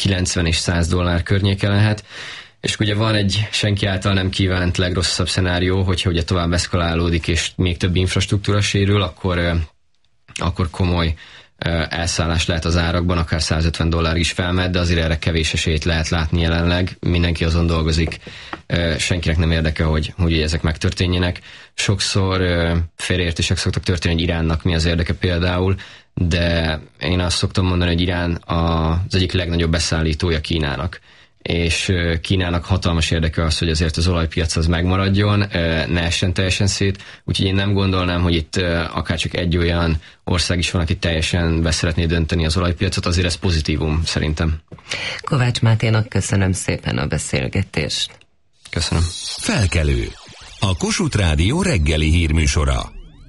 90 és $100 környéke lehet. És ugye van egy senki által nem kívánt legrosszabb szenárió, hogyha ugye tovább eszkalálódik, és még több infrastruktúra sérül, akkor komoly elszállás lehet az árakban, akár $150 is felmegy, de azért erre kevés esélyt lehet látni jelenleg. Mindenki azon dolgozik, senkinek nem érdeke, hogy ezek megtörténjenek. Sokszor félreértések szoktak történni, hogy Iránnak mi az érdeke például, de én azt szoktam mondani, hogy Irán az egyik legnagyobb beszállítója Kínának. És Kínának hatalmas érdeke az, hogy azért az olajpiac az megmaradjon, ne essen teljesen szét, úgyhogy én nem gondolnám, hogy itt akárcsak egy olyan ország is van, aki teljesen be szeretné dönteni az olajpiacot, azért ez pozitívum szerintem. Kovács Máténak köszönöm szépen a beszélgetést. Köszönöm. Felkelő. A Kossuth Rádió reggeli hírműsora.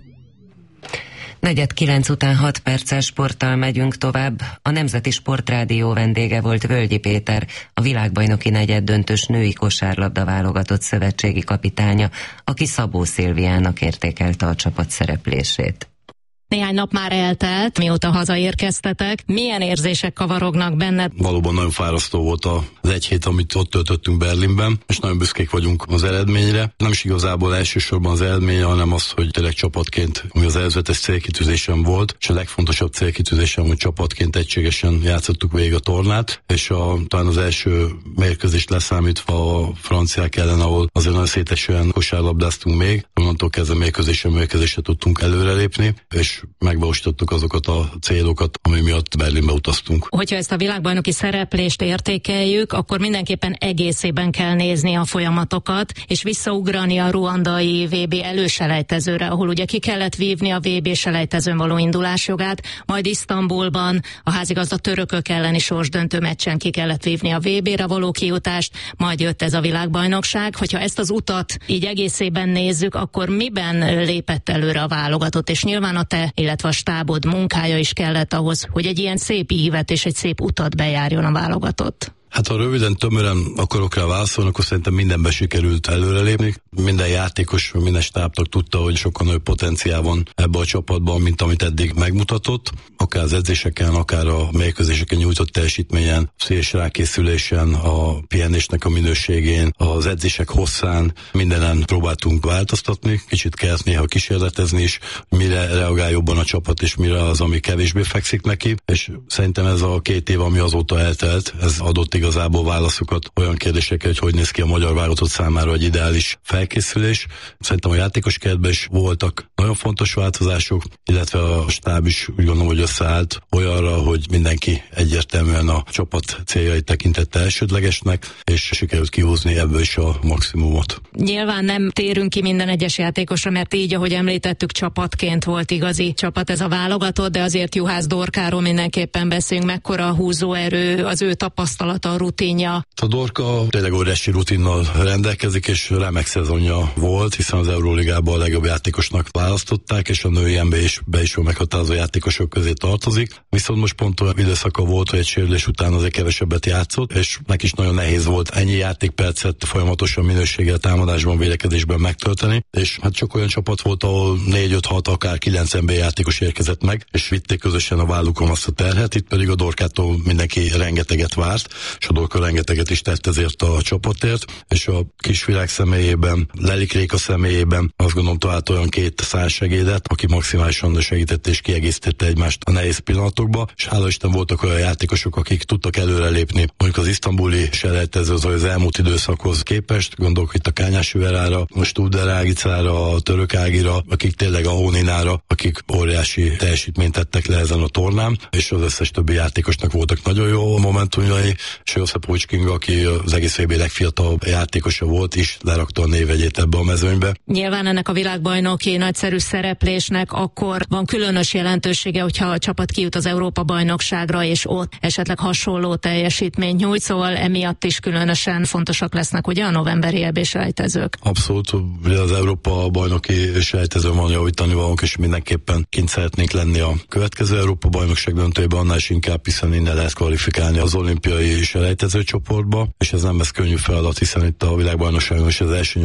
8:45 után 6 perccel sporttal megyünk tovább. A Nemzeti Sportrádió vendége volt Völgyi Péter, a világbajnoki negyeddöntős női kosárlabda válogatott szövetségi kapitánya, aki Szabó Szilviának értékelte a csapat szereplését. Néhány nap már eltelt, mióta hazaérkeztetek. Milyen érzések kavarognak benned? Valóban nagyon fárasztó volt az egy hét, amit ott töltöttünk Berlinben, és nagyon büszkék vagyunk az eredményre. Nem is igazából elsősorban az eredmény, hanem az, hogy tényleg csapatként, ami az előzetes célkitűzésem volt, és a legfontosabb célkitűzésem, hogy csapatként egységesen játszottuk végig a tornát, és talán az első mérkőzést leszámítva a franciák ellen, ahol azért nagyon szétesően kosárlabdáztunk még, onnantól kezdve mérkőzésre tudtunk előrelépni, és megvalósítottuk azokat a célokat, ami miatt Berlinbe utaztunk. Hogyha ezt a világbajnoki szereplést értékeljük, akkor mindenképpen egészében kell nézni a folyamatokat, és visszaugrani a ruandai VB előselejtezőre, ahol ugye ki kellett vívni a VB selejtezőn való indulásjogát, majd Isztambulban a házigazda törökök elleni sorsdöntő meccsen ki kellett vívni a VB-re való kijutást, majd jött ez a világbajnokság. Hogyha ezt az utat így egészében nézzük, akkor miben lépett előre a válogatott, és nyilván a te, illetve a stábod munkája is kellett ahhoz, hogy egy ilyen szép ívet és egy szép utat bejárjon a válogatott. Hát ha röviden, tömören akarok rá válaszolni, akkor szerintem mindenben sikerült előrelépni. Minden játékos, minden stábtag tudta, hogy sokkal nagyobb potenciál van ebbe a csapatban, mint amit eddig megmutatott. Akár az edzéseken, akár a mérkőzéseken nyújtott teljesítményen, széles rákészülésen, a pihenésnek a minőségén, az edzések hosszán, mindenen próbáltunk változtatni. Kicsit kellett néha kísérletezni is, mire reagál jobban a csapat, és mire az, ami kevésbé fekszik neki. És szerintem ez a 2 év, ami azóta eltelt, ez adott igazából válaszokat olyan kérdésekre, hogy néz ki a magyar válogatott számára egy ideális felkészülés. Szerintem a játékos keretben is voltak nagyon fontos változások, illetve a stáb is úgy gondolom, hogy összeállt olyanra, hogy mindenki egyértelműen a csapat céljait tekintette elsődlegesnek, és sikerült kihúzni ebből is a maximumot. Nyilván nem térünk ki minden egyes játékosra, mert így, ahogy említettük, csapatként volt igazi csapat ez a válogatott, de azért Juhász Dorkáról mindenképpen beszélünk, mekkora a húzóerő, az ő tapasztalata, a rutinja. A Dorka tényleg óriási rutinnal rendelkezik, és remek szezonja volt, hiszen az Euróligában a legjobb játékosnak választották, és a női NB-be is meghatározó játékosok közé tartozik. Viszont most pont olyan időszaka volt, hogy egy sérülés után azért kevesebbet játszott, és neki is nagyon nehéz volt ennyi játékpercet folyamatosan minőséggel támadásban, védekezésben megtölteni, és hát csak olyan csapat volt, ahol 4-5-6, akár 9 NB játékos érkezett meg, és vitték közösen a vállukon azt a terhet, itt pedig a Dorkától mindenki rengeteget várt, és a Dorka rengeteget is tett ezért a csapatért, és a kisvilág személyében, Lelik Réka személyében azt gondolom talált olyan 2 szárnysegédet, aki maximálisan segítette és kiegészítette egymást a nehéz pillanatokba, és hála Isten voltak olyan játékosok, akik tudtak előrelépni. Mondjuk az isztambuli selejtező az elmúlt időszakhoz képest, gondolok itt a Kányás Verára, a Studer Ágicára, a Török Ágira, akik tényleg a Hóninára, akik óriási teljesítményt tettek le ezen a tornán, és az összes többi játékosnak voltak nagyon jó momentumjai, és Josip Kinga, aki az egész VB legfiatalabb játékosa volt, is lerakta a névjegyét ebbe a mezőnybe. Nyilván ennek a világbajnoki nagyszerű szereplésnek akkor van különös jelentősége, hogyha a csapat kijut az Európa-bajnokságra, és ott esetleg hasonló teljesítményt nyújt, szóval emiatt is különösen fontosak lesznek ugye a novemberi EB-selejtezők. Abszolút, ugye az Európa-bajnoki selejtezőn van javítani valónk, és mindenképpen kint szeretnénk lenni a következő Európa-bajnokság döntőjében, annál is inkább, hiszen innen lehet kvalifikálni az olimpiai selejtező csoportba, és ez nem lesz könnyű feladat, hiszen itt a világbajnokságon is az első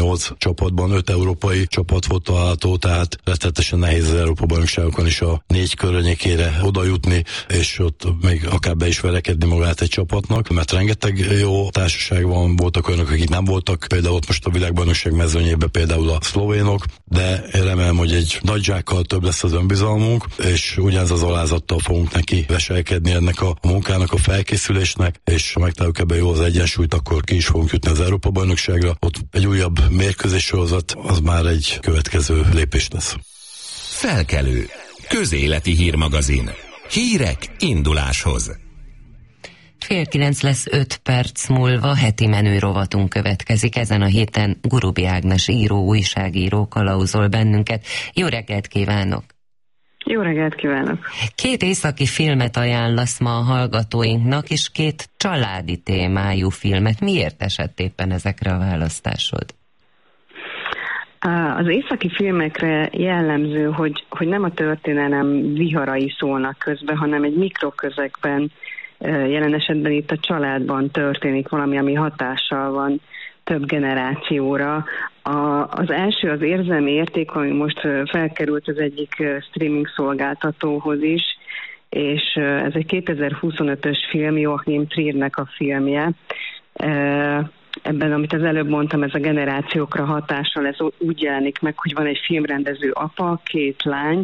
8 csapatban 5 európai csapat volt található, tehát rettenetesen nehéz az Európa-bajnokságokon is a 4 környékére oda jutni, és ott még akár be is verekedni magát egy csapatnak, mert rengeteg jó társaság van, voltak olyanok, akik nem voltak, például ott most a világbajnokság mezőnyében például a szlovénok, de én remélem, hogy egy nagy zsákkal több lesz az önbizalmunk, és ugyanez az alázattal fogunk neki veselkedni ennek a munkának, a felkészülésnek, és ha megtaláljuk ebben jó az egyensúlyt, akkor ki is fogunk jutni az Európa-bajnokságra. Ott egy újabb mérkőzés sorozat, az már egy következő lépés lesz. Felkelő. Közéleti hírmagazin. Hírek induláshoz. 8:30 lesz 5 perc múlva, heti menü rovatunk következik. Ezen a héten Gurubi Ágnes író, újságíró kalauzol bennünket. Jó reggelt kívánok! Jó reggelt kívánok! 2 északi filmet ajánlasz ma a hallgatóinknak, és 2 családi témájú filmet. Miért esett éppen ezekre a választásod? Az északi filmekre jellemző, hogy nem a történelem viharai szólnak közbe, hanem egy mikroközegben, jelen esetben itt a családban történik valami, ami hatással van több generációra. Az első az Érzelmi érték, ami most felkerült az egyik streaming szolgáltatóhoz is, és ez egy 2025-ös film, Joachim Triernek a filmje. Ebben, amit az előbb mondtam, ez a generációkra hatással, ez úgy jelenik meg, hogy van egy filmrendező apa, 2 lány,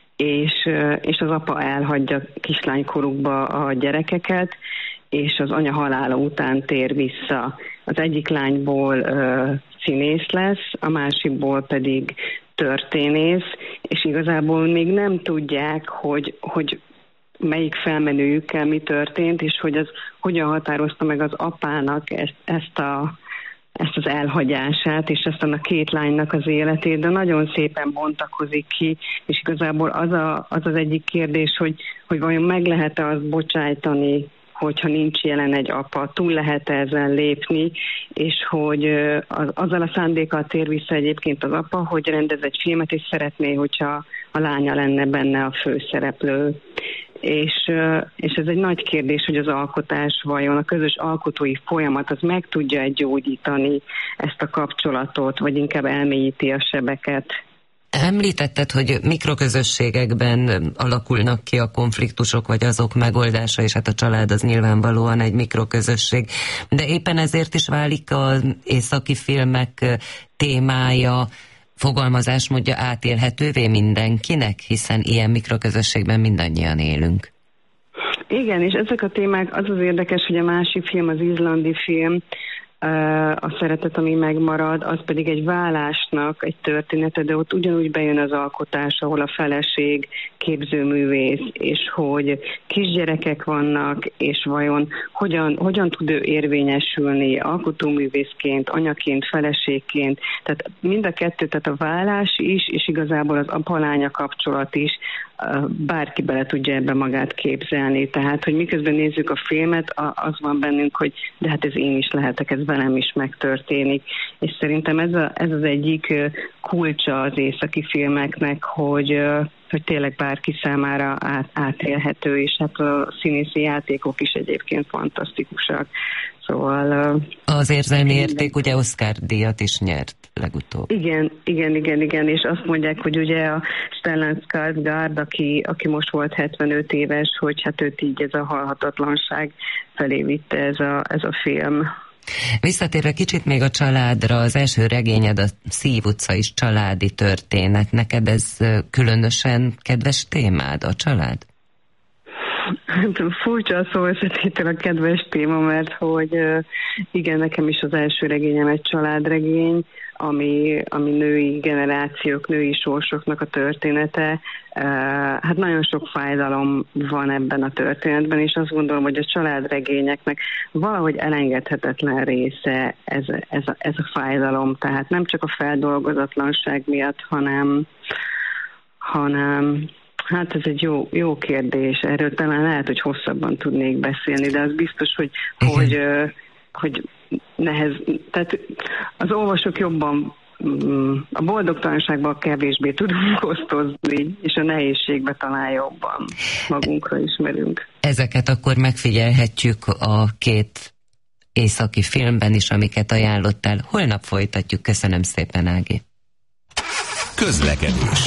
és az apa elhagyja kislánykorukba a gyerekeket, és az anya halála után tér vissza. Az egyik lányból színész lesz, a másikból pedig történész, és igazából még nem tudják, hogy melyik felmenőjükkel mi történt, és hogy az hogyan határozta meg az apának ezt az elhagyását, és ezt annak 2 lánynak az életét, de nagyon szépen bontakozik ki, és igazából az egyik kérdés, hogy vajon meg lehet-e azt bocsájtani, hogyha nincs jelen egy apa, túl lehet ezen lépni, és hogy azzal a szándékkal tér vissza egyébként az apa, hogy rendez egy filmet, és szeretné, hogyha a lánya lenne benne a főszereplő. És ez egy nagy kérdés, hogy az alkotás vajon, a közös alkotói folyamat az meg tudja gyógyítani ezt a kapcsolatot, vagy inkább elmélyíti a sebeket. Említetted, hogy mikroközösségekben alakulnak ki a konfliktusok, vagy azok megoldása, és hát a család az nyilvánvalóan egy mikroközösség. De éppen ezért is válik az északi filmek témája, fogalmazásmódja átélhetővé mindenkinek, hiszen ilyen mikroközösségben mindannyian élünk. Igen, és ezek a témák, az érdekes, hogy a másik film, az izlandi film, a szeretet, ami megmarad, az pedig egy válásnak egy története, de ott ugyanúgy bejön az alkotás, ahol a feleség képzőművész, és hogy kisgyerekek vannak, és vajon hogyan tud ő érvényesülni alkotóművészként, anyaként, feleségként. Tehát mind a kettő, tehát a vállás is, és igazából az apa-lánya kapcsolat is, bárki bele tudja ebbe magát képzelni. Tehát, hogy miközben nézzük a filmet, az van bennünk, hogy de hát ez én is lehetek, ez velem is megtörténik. És szerintem ez az egyik kulcsa az északi filmeknek, hogy tényleg bárki számára átélhető, és hát a színészi játékok is egyébként fantasztikusak. Szóval... Az Érzelmi érték ugye Oscar-díjat is nyert legutóbb. Igen, és azt mondják, hogy ugye a Stellan Skarsgård, aki most volt 75 éves, hogy hát őt így ez a halhatatlanság felé vitte ez a film. Visszatérve kicsit még a családra, az első regényed, a Szív utca is családi történet. Neked ez különösen kedves témád, a család? Furcsa a szó összetétel a kedves téma, mert hogy igen, nekem is az első regényem egy családregény, ami női generációk, női sorsoknak a története. Hát nagyon sok fájdalom van ebben a történetben, és azt gondolom, hogy a családregényeknek valahogy elengedhetetlen része ez a fájdalom. Tehát nem csak a feldolgozatlanság miatt, hanem hát ez egy jó kérdés. Erről talán lehet, hogy hosszabban tudnék beszélni, de az biztos, hogy tehát az olvasók jobban a boldogtalanságban kevésbé tudunk osztozni, és a nehézségbe talán jobban magunkra ismerünk. Ezeket akkor megfigyelhetjük a 2 északi filmben is, amiket ajánlottál. Holnap folytatjuk. Köszönöm szépen, Ági. Közlekedés.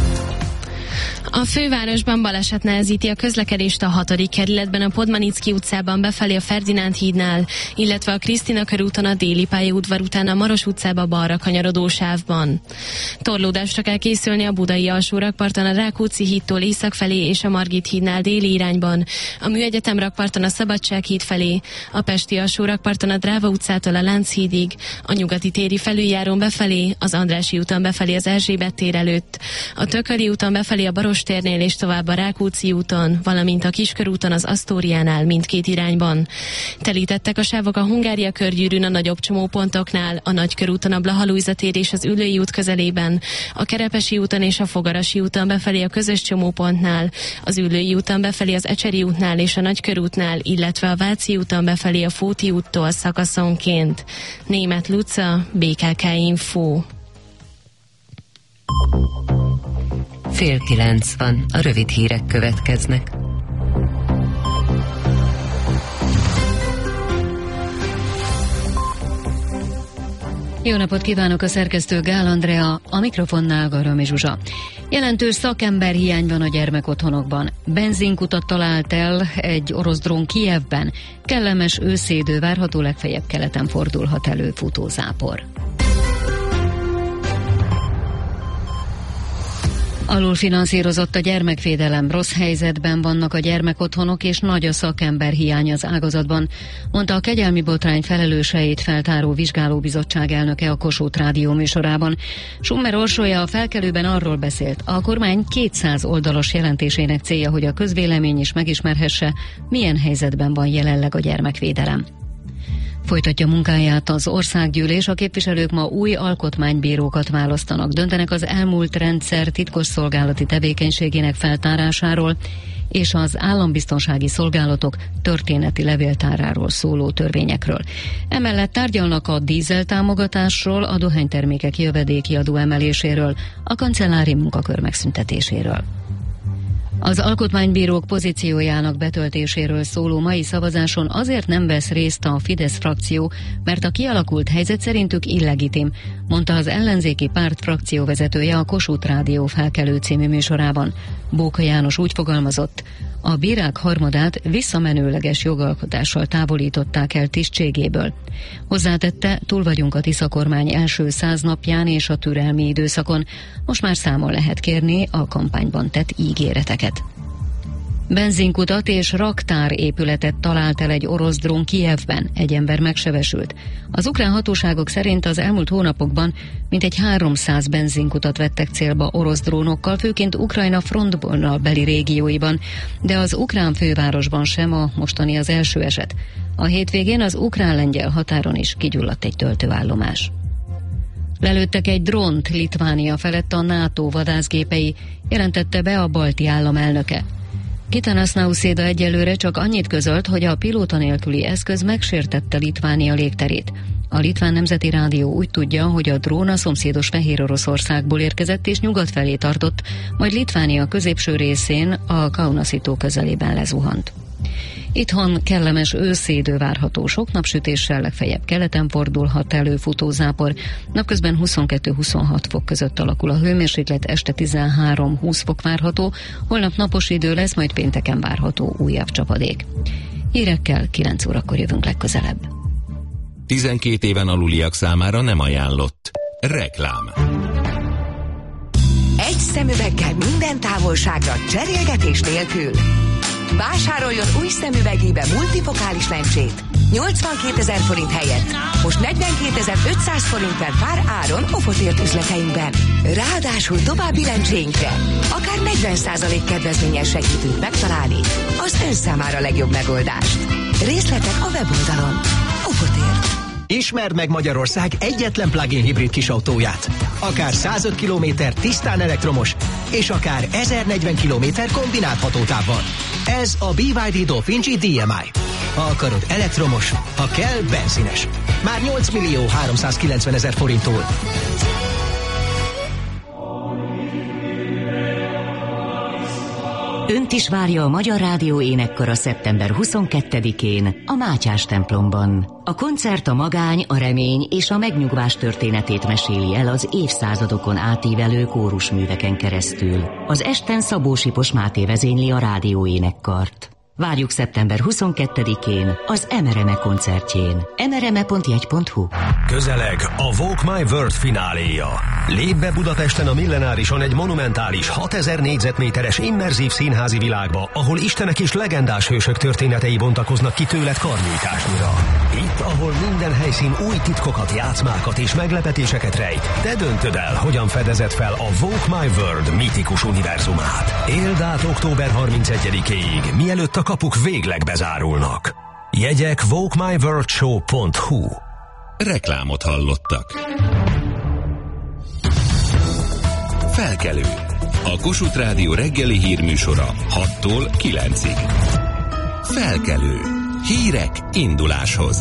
A fővárosban baleset nehezíti a közlekedést a 6. kerületben, a Podmanicki utcában befelé a Ferdinánd hídnál, illetve a Krisztina körúton a Déli pályaudvar után a Maros utcába balra kanyarodó sávban. Torlódásra kell készülni a Budai alsórakparton a Rákóczi hídtól észak felé és a Margit hídnál déli irányban, a Műegyetem rakparton a Szabadság híd felé, a Pesti alsórakparton a Dráva utcától a Lánchídig, a Nyugati téri felüljárón befelé, az Andrássy úton befelé az Erzsébet tér előtt, a Tököli úton befelé a Barostérnél és tovább a Rákóczi úton, valamint a Kiskörúton az Asztóriánál mindkét irányban. Telítettek a sávok a Hungária körgyűrűn a nagyobb csomópontoknál, a Nagykörúton a Blaha-Lujza tér és az Üllői út közelében, a Kerepesi úton és a Fogarasi úton befelé a közös csomópontnál, az Üllői úton befelé az Ecseri útnál és a Nagykörútnál, illetve a Váci úton befelé a Fóti úttól szakaszonként. Németh Luca, BKK Info. 8:30 van, a rövid hírek következnek. Jó napot kívánok, a szerkesztő Gál Andrea, a mikrofonnál Garami Zsuzsa. Jelentős szakemberhiány van a gyermekotthonokban. Benzinkutat talált el egy orosz drón Kijevben. Kellemes őszidő várható, legfeljebb keleten fordulhat elő futózápor. Alulfinanszírozott a gyermekvédelem, rossz helyzetben vannak a gyermekotthonok és nagy a szakemberhiány az ágazatban, mondta a kegyelmi botrány felelőseit feltáró vizsgálóbizottság elnöke a Kossuth Rádió műsorában. Summer Orsolya a felkelőben arról beszélt, a kormány 200 oldalas jelentésének célja, hogy a közvélemény is megismerhesse, milyen helyzetben van jelenleg a gyermekvédelem. Folytatja munkáját az országgyűlés, a képviselők ma új alkotmánybírókat választanak, döntenek az elmúlt rendszer titkosszolgálati tevékenységének feltárásáról és az állambiztonsági szolgálatok történeti levéltáráról szóló törvényekről. Emellett tárgyalnak a dízeltámogatásról, a dohánytermékek jövedéki adó emeléséről, a kancellári munkakör megszüntetéséről. Az alkotmánybírók pozíciójának betöltéséről szóló mai szavazáson azért nem vesz részt a Fidesz frakció, mert a kialakult helyzet szerintük illegitim, mondta az ellenzéki párt frakcióvezetője a Kossuth Rádió felkelő című műsorában. Bóka János úgy fogalmazott, a bírák harmadát visszamenőleges jogalkotással távolították el tisztségéből. Hozzátette, túl vagyunk a Tisza kormány első 100 napján és a türelmi időszakon, most már számon lehet kérni a kampányban tett ígéreteket. Benzinkutat és raktárépületet talált el egy orosz drón Kijevben, egy ember megsebesült. Az ukrán hatóságok szerint az elmúlt hónapokban mintegy 300 benzinkutat vettek célba orosz drónokkal, főként Ukrajna frontvonalbeli régióiban, de az ukrán fővárosban sem a mostani az első eset. A hétvégén az ukrán-lengyel határon is kigyulladt egy töltőállomás. Lelőttek egy drónt Litvánia felett a NATO vadászgépei, jelentette be a balti állam elnöke. Kitanas Nauseda egyelőre csak annyit közölt, hogy a pilóta nélküli eszköz megsértette Litvánia légterét. A Litván Nemzeti Rádió úgy tudja, hogy a drón a szomszédos Fehéroroszországból érkezett és nyugat felé tartott, majd Litvánia középső részén a Kaunasi-tó közelében lezuhant. Itthon kellemes őszidő várható, sok napsütéssel, legfeljebb keleten fordulhat elő futózápor. Napközben 22-26 fok között alakul a hőmérséklet, este 13-20 fok várható, holnap napos idő lesz, majd pénteken várható újabb csapadék. Hírekkel 9 órakor jövünk legközelebb. 12 éven aluliak számára nem ajánlott. Reklám. Egy szemüveggel minden távolságra, cserélgetés nélkül. Vásároljon új szemüvegébe multifokális lencsét 82 000 forint helyett. Most 42 500 forinttal pár áron Ofotért üzleteinkben. Ráadásul további lencséinkre akár 40% kedvezménnyel segítünk megtalálni az ön számára legjobb megoldást. Részletek a weboldalon. Ofotért. Ismerd meg Magyarország egyetlen plug-in hibrid kisautóját. Akár 105 km tisztán elektromos, és akár 1040 km kombinált hatótávval. Ez a BYD Dolphin G DMI. Ha akarod elektromos, ha kell benzines. Már 8.390.000 forinttól. Önt is várja a Magyar Rádió énekkara szeptember 22-én a Mátyás templomban. A koncert a magány, a remény és a megnyugvás történetét meséli el az évszázadokon átívelő kórusműveken keresztül. Az esten Szabó Sipos Máté vezényli a rádió énekkart. Várjuk szeptember 22-én az Emereme koncertjén. emereme.jegy.hu. Közeleg a Walk My World fináléja. Lép be Budapesten a Millenárison egy monumentális 6000 négyzetméteres immerzív színházi világba, ahol istenek és legendás hősök történetei bontakoznak ki tőled karnyújtásnyira. Itt, ahol minden helyszín új titkokat, játszmákat és meglepetéseket rejt, te döntöd el, hogyan fedezed fel a Walk My World mítikus univerzumát. Éld át október 31-éig, mielőtt a kapuk végleg bezárulnak. Jegyek walkmyworldshow.hu. Reklámot hallottak. Felkelő. A Kossuth Rádió reggeli hírműsora 6-tól 9-ig. Felkelő. Hírek induláshoz.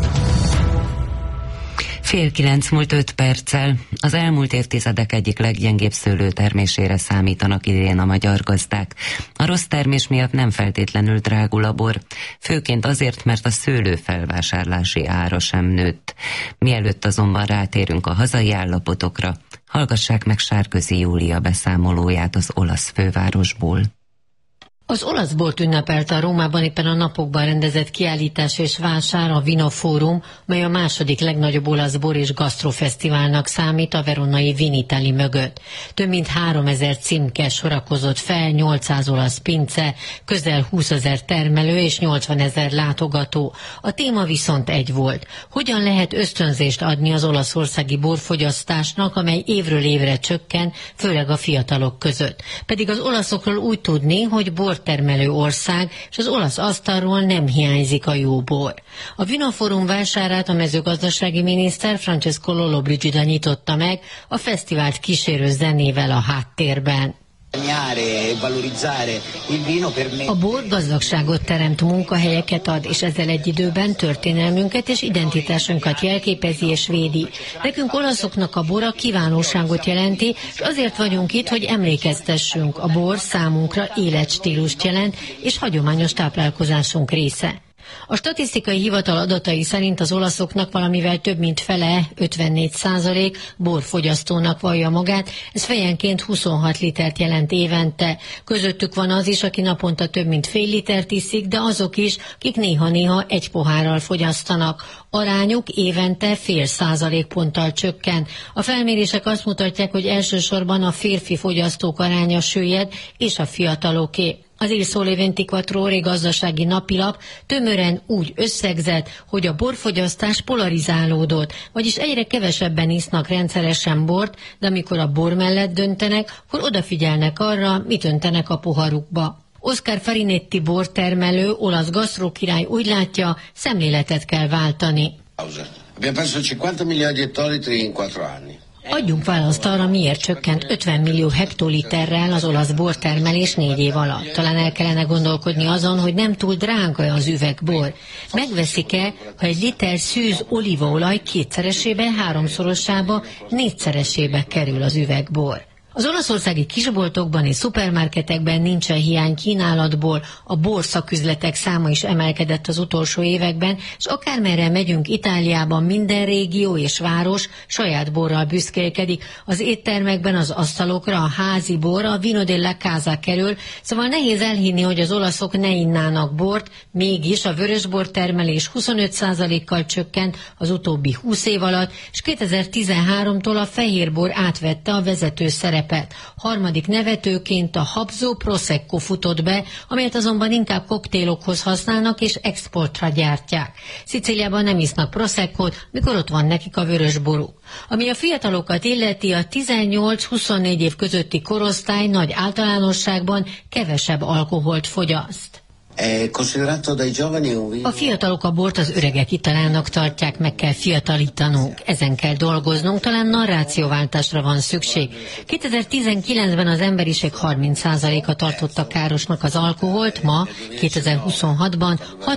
8:30 múlt 5 perccel. Az elmúlt évtizedek egyik leggyengébb szőlőtermésére számítanak idén a magyar gazdák. A rossz termés miatt nem feltétlenül drágul a bor, főként azért, mert a szőlő felvásárlási ára sem nőtt. Mielőtt azonban rátérünk a hazai állapotokra, hallgassák meg Sárközi Júlia beszámolóját az olasz fővárosból. Az olasz bort ünnepelte a Rómában éppen a napokban rendezett kiállítás és vásár, a Vinofórum, mely a második legnagyobb olasz bor és gasztrofesztiválnak számít a veronai Vinitali mögött. Több mint 3000 címke sorakozott fel, 800 olasz pince, közel 20 000 termelő és 80 000 látogató. A téma viszont egy volt. Hogyan lehet ösztönzést adni az olaszországi borfogyasztásnak, amely évről évre csökken, főleg a fiatalok között. Pedig az olaszokról úgy tudni, hogy bortermelő ország, és az olasz asztalról nem hiányzik a jó bor. A Vinofórum vásárát a mezőgazdasági miniszter Francesco Lollobrigida nyitotta meg, a fesztivált kísérő zenével a háttérben. A bor gazdagságot teremt, munkahelyeket ad, és ezzel egy időben történelmünket és identitásunkat jelképezi és védi. Nekünk olaszoknak a bor a kiválóságot jelenti, és azért vagyunk itt, hogy emlékeztessünk. A bor számunkra életstílust jelent, és hagyományos táplálkozásunk része. A statisztikai hivatal adatai szerint az olaszoknak valamivel több mint fele, 54% borfogyasztónak vallja magát, ez fejenként 26 litert jelent évente. Közöttük van az is, aki naponta több mint fél litert iszik, de azok is, akik néha-néha egy pohárral fogyasztanak. Arányuk évente fél százalékponttal csökken. A felmérések azt mutatják, hogy elsősorban a férfi fogyasztók aránya süllyed, és a fiataloké. Az Il Sole 24 Ore gazdasági napilap tömören úgy összegzett, hogy a borfogyasztás polarizálódott, vagyis egyre kevesebben isznak rendszeresen bort, de amikor a bor mellett döntenek, akkor odafigyelnek arra, mit öntenek a poharukba. Oscar Farinetti bortermelő, olasz gasztrókirály úgy látja, szemléletet kell váltani. Abbiamo perso 50 miliardi di ettolitri in 4 anni. Adjunk választ arra, miért csökkent 50 millió hektoliterrel az olasz bortermelés 4 év alatt. Talán el kellene gondolkodni azon, hogy nem túl drága az üvegbor. Megveszik-e, ha egy liter szűz olívaolaj 2-szeresébe, 3-szorosába, 4-szeresébe kerül az üvegbor. Az olaszországi kisboltokban és szupermarketekben nincsen hiány kínálatból, a borszaküzletek száma is emelkedett az utolsó években, és akármerre megyünk Itáliában, minden régió és város saját borral büszkélkedik. Az éttermekben az asztalokra a házi bor, a Vino della Casa kerül, szóval nehéz elhinni, hogy az olaszok ne innának bort, mégis a vörösbor termelés 25%-kal csökkent az utóbbi 20 év alatt, és 2013-tól a fehérbor átvette a vezető szerepet. Harmadik nevetőként a Habsó Prosecco futott be, amelyet azonban inkább koktélokhoz használnak és exportra gyártják. Szicíliában nem isznak Proseccót, mikor ott van nekik a vörösboruk. Ami a fiatalokat illeti, a 18-24 év közötti korosztály nagy általánosságban kevesebb alkoholt fogyaszt. A fiatalok a bort az öregek italának tartják, meg kell fiatalítanunk, ezen kell dolgoznunk, talán narrációváltásra van szükség. 2019-ben az emberiség 30%-a tartotta károsnak az alkoholt, ma 2026-ban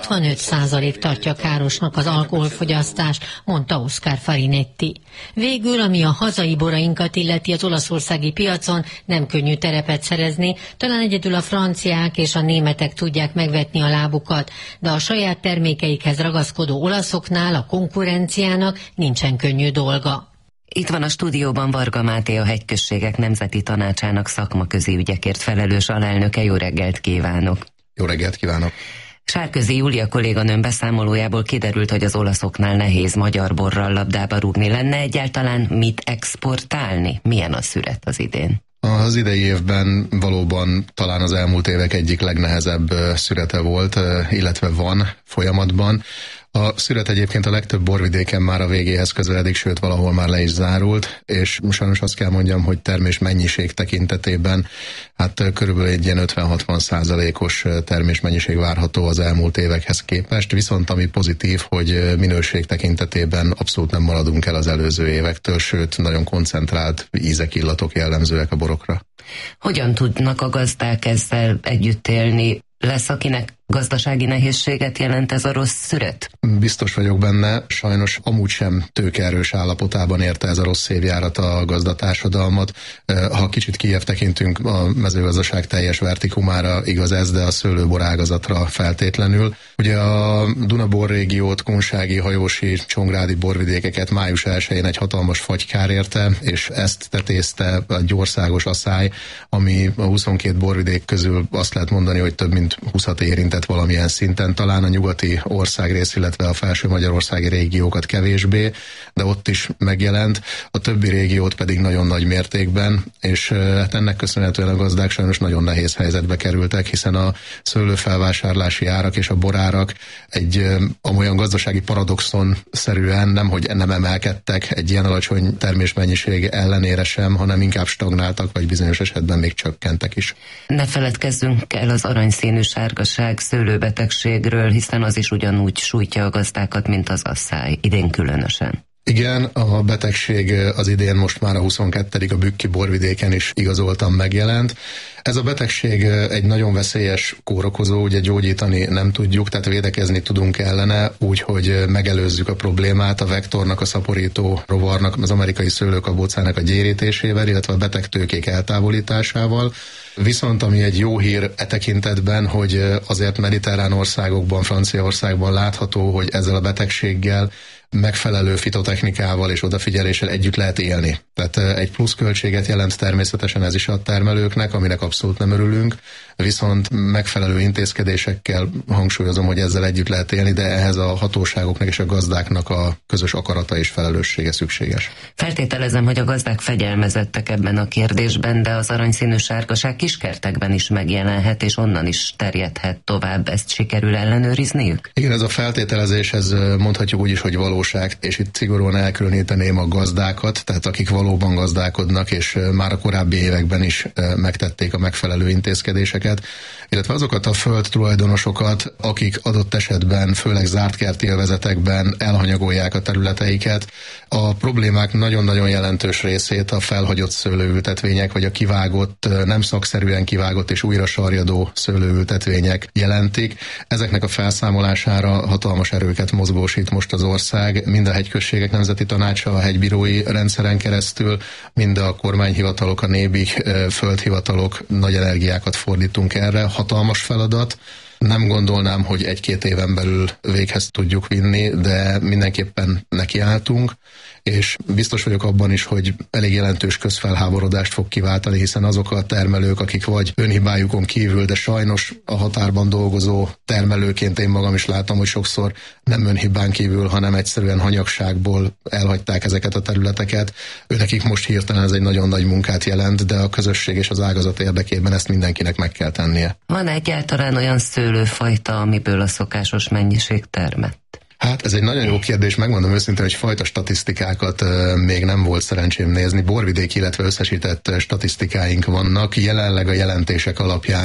65% tartja károsnak az alkoholfogyasztást, mondta Oscar Farinetti. Végül, ami a hazai borainkat illeti, az olaszországi piacon nem könnyű terepet szerezni, talán egyedül a franciák és a németek tudják megvetni a lábukat, de a saját termékeikhez ragaszkodó olaszoknál a konkurenciának nincsen könnyű dolga. Itt van a stúdióban Varga Máté, a Hegyközségek Nemzeti Tanácsának szakmaközi ügyekért felelős alelnöke. Jó reggelt kívánok! Jó reggelt kívánok! Sárközi Júlia kolléganőm beszámolójából kiderült, hogy az olaszoknál nehéz magyar borral labdába rúgni. Lenne egyáltalán mit exportálni? Milyen a szüret az idén? Az idei évben valóban talán az elmúlt évek egyik legnehezebb szürete volt, illetve van folyamatban. A szüret egyébként a legtöbb borvidéken már a végéhez közeledik, sőt valahol már le is zárult, és sajnos azt kell mondjam, hogy termés mennyiség tekintetében hát körülbelül egy ilyen 50-60%-os termésmennyiség várható az elmúlt évekhez képest, viszont ami pozitív, hogy minőség tekintetében abszolút nem maradunk el az előző évektől, sőt nagyon koncentrált ízek, illatok jellemzőek a borokra. Hogyan tudnak a gazdák ezzel együtt élni? Lesz, akinek gazdasági nehézséget jelent ez a rossz szüret? Biztos vagyok benne, sajnos amúgy sem tőkeerős állapotában érte ez a rossz évjárat a gazdatársadalmat. Ha kicsit kijebb tekintünk, a mezőgazdaság teljes vertikumára igaz ez, de a szőlőbor ágazatra feltétlenül. Ugye a Duna-bor régiót, kunsági, hajósi, csongrádi borvidékeket május 1-én egy hatalmas fagykár érte, és ezt tetézte egy országos aszály, ami a 22 borvidék közül azt lehet mondani, hogy több mint 20-at érintett valamilyen szinten, talán a nyugati országrész, illetve a felső magyarországi régiókat kevésbé, de ott is megjelent, a többi régiót pedig nagyon nagy mértékben, és hát ennek köszönhetően a gazdák sajnos nagyon nehéz helyzetbe kerültek, hiszen a szőlőfelvásárlási árak és a borárak egy olyan gazdasági paradoxon szerűen nem emelkedtek egy ilyen alacsony termésmennyiség ellenére sem, hanem inkább stagnáltak, vagy bizonyos esetben még csökkentek is. Ne feledkezzünk el az aranyszínű sárgaság szőlőbetegségről, hiszen az is ugyanúgy sújtja a gazdákat, mint az asszály, idén különösen. Igen, a betegség az idén most már a 22. a bükki borvidéken is igazoltan megjelent. Ez a betegség egy nagyon veszélyes kórokozó, ugye gyógyítani nem tudjuk, tehát védekezni tudunk ellene, úgyhogy megelőzzük a problémát a vektornak, a szaporító rovarnak, az amerikai szőlőkabócának a gyérítésével, illetve a betegtőkék eltávolításával. Viszont ami egy jó hír e tekintetben, hogy azért mediterrán országokban, Franciaországban látható, hogy ezzel a betegséggel megfelelő fitotechnikával és odafigyeléssel együtt lehet élni. Tehát egy pluszköltséget jelent természetesen ez is a termelőknek, aminek abszolút nem örülünk, viszont megfelelő intézkedésekkel hangsúlyozom, hogy ezzel együtt lehet élni, de ehhez a hatóságoknak és a gazdáknak a közös akarata és felelőssége szükséges. Feltételezem, hogy a gazdák fegyelmezettek ebben a kérdésben, de az aranyszínű sárgaság kiskertekben is megjelenhet, és onnan is terjedhet tovább. Ezt sikerül ellenőrizniük? Igen, ez a feltételezés, ez mondhatjuk úgy is, hogy valóság, és itt szigorúan elkülöníteném a gazdákat, tehát akik valóban gazdálkodnak, és már a korábbi években is megtették a megfelelő intézkedéseket, illetve azokat a földtulajdonosokat, akik adott esetben, főleg zárt kerti övezetekben elhanyagolják a területeiket. A problémák nagyon-nagyon jelentős részét a felhagyott szőlőültetvények, vagy a kivágott, nem szakszerűen kivágott és újra sarjadó szőlőültetvények jelentik. Ezeknek a felszámolására hatalmas erőket mozgósít most az ország, mind a Hegyközségek Nemzeti Tanácsa a hegybírói rendszeren keresztül, mind a kormányhivatalok, a nébi földhivatalok, nagy energiákat fordítunk erre. Hatalmas feladat. Nem gondolnám, hogy 1-2 éven belül véghez tudjuk vinni, de mindenképpen nekiálltunk, és biztos vagyok abban is, hogy elég jelentős közfelháborodást fog kiváltani, hiszen azok a termelők, akik vagy önhibájukon kívül, de sajnos a határban dolgozó termelőként én magam is látom, hogy sokszor nem önhibán kívül, hanem egyszerűen hanyagságból elhagyták ezeket a területeket. Őnekik most hirtelen ez egy nagyon nagy munkát jelent, de a közösség és az ágazat érdekében ezt mindenkinek meg kell tennie. Van egyáltalán olyan szőlőfajta, amiből a szokásos mennyiség termett? Hát ez egy nagyon jó kérdés, megmondom őszintén, hogy fajta statisztikákat még nem volt szerencsém nézni. Borvidék, illetve összesített statisztikáink vannak. Jelenleg a jelentések alapján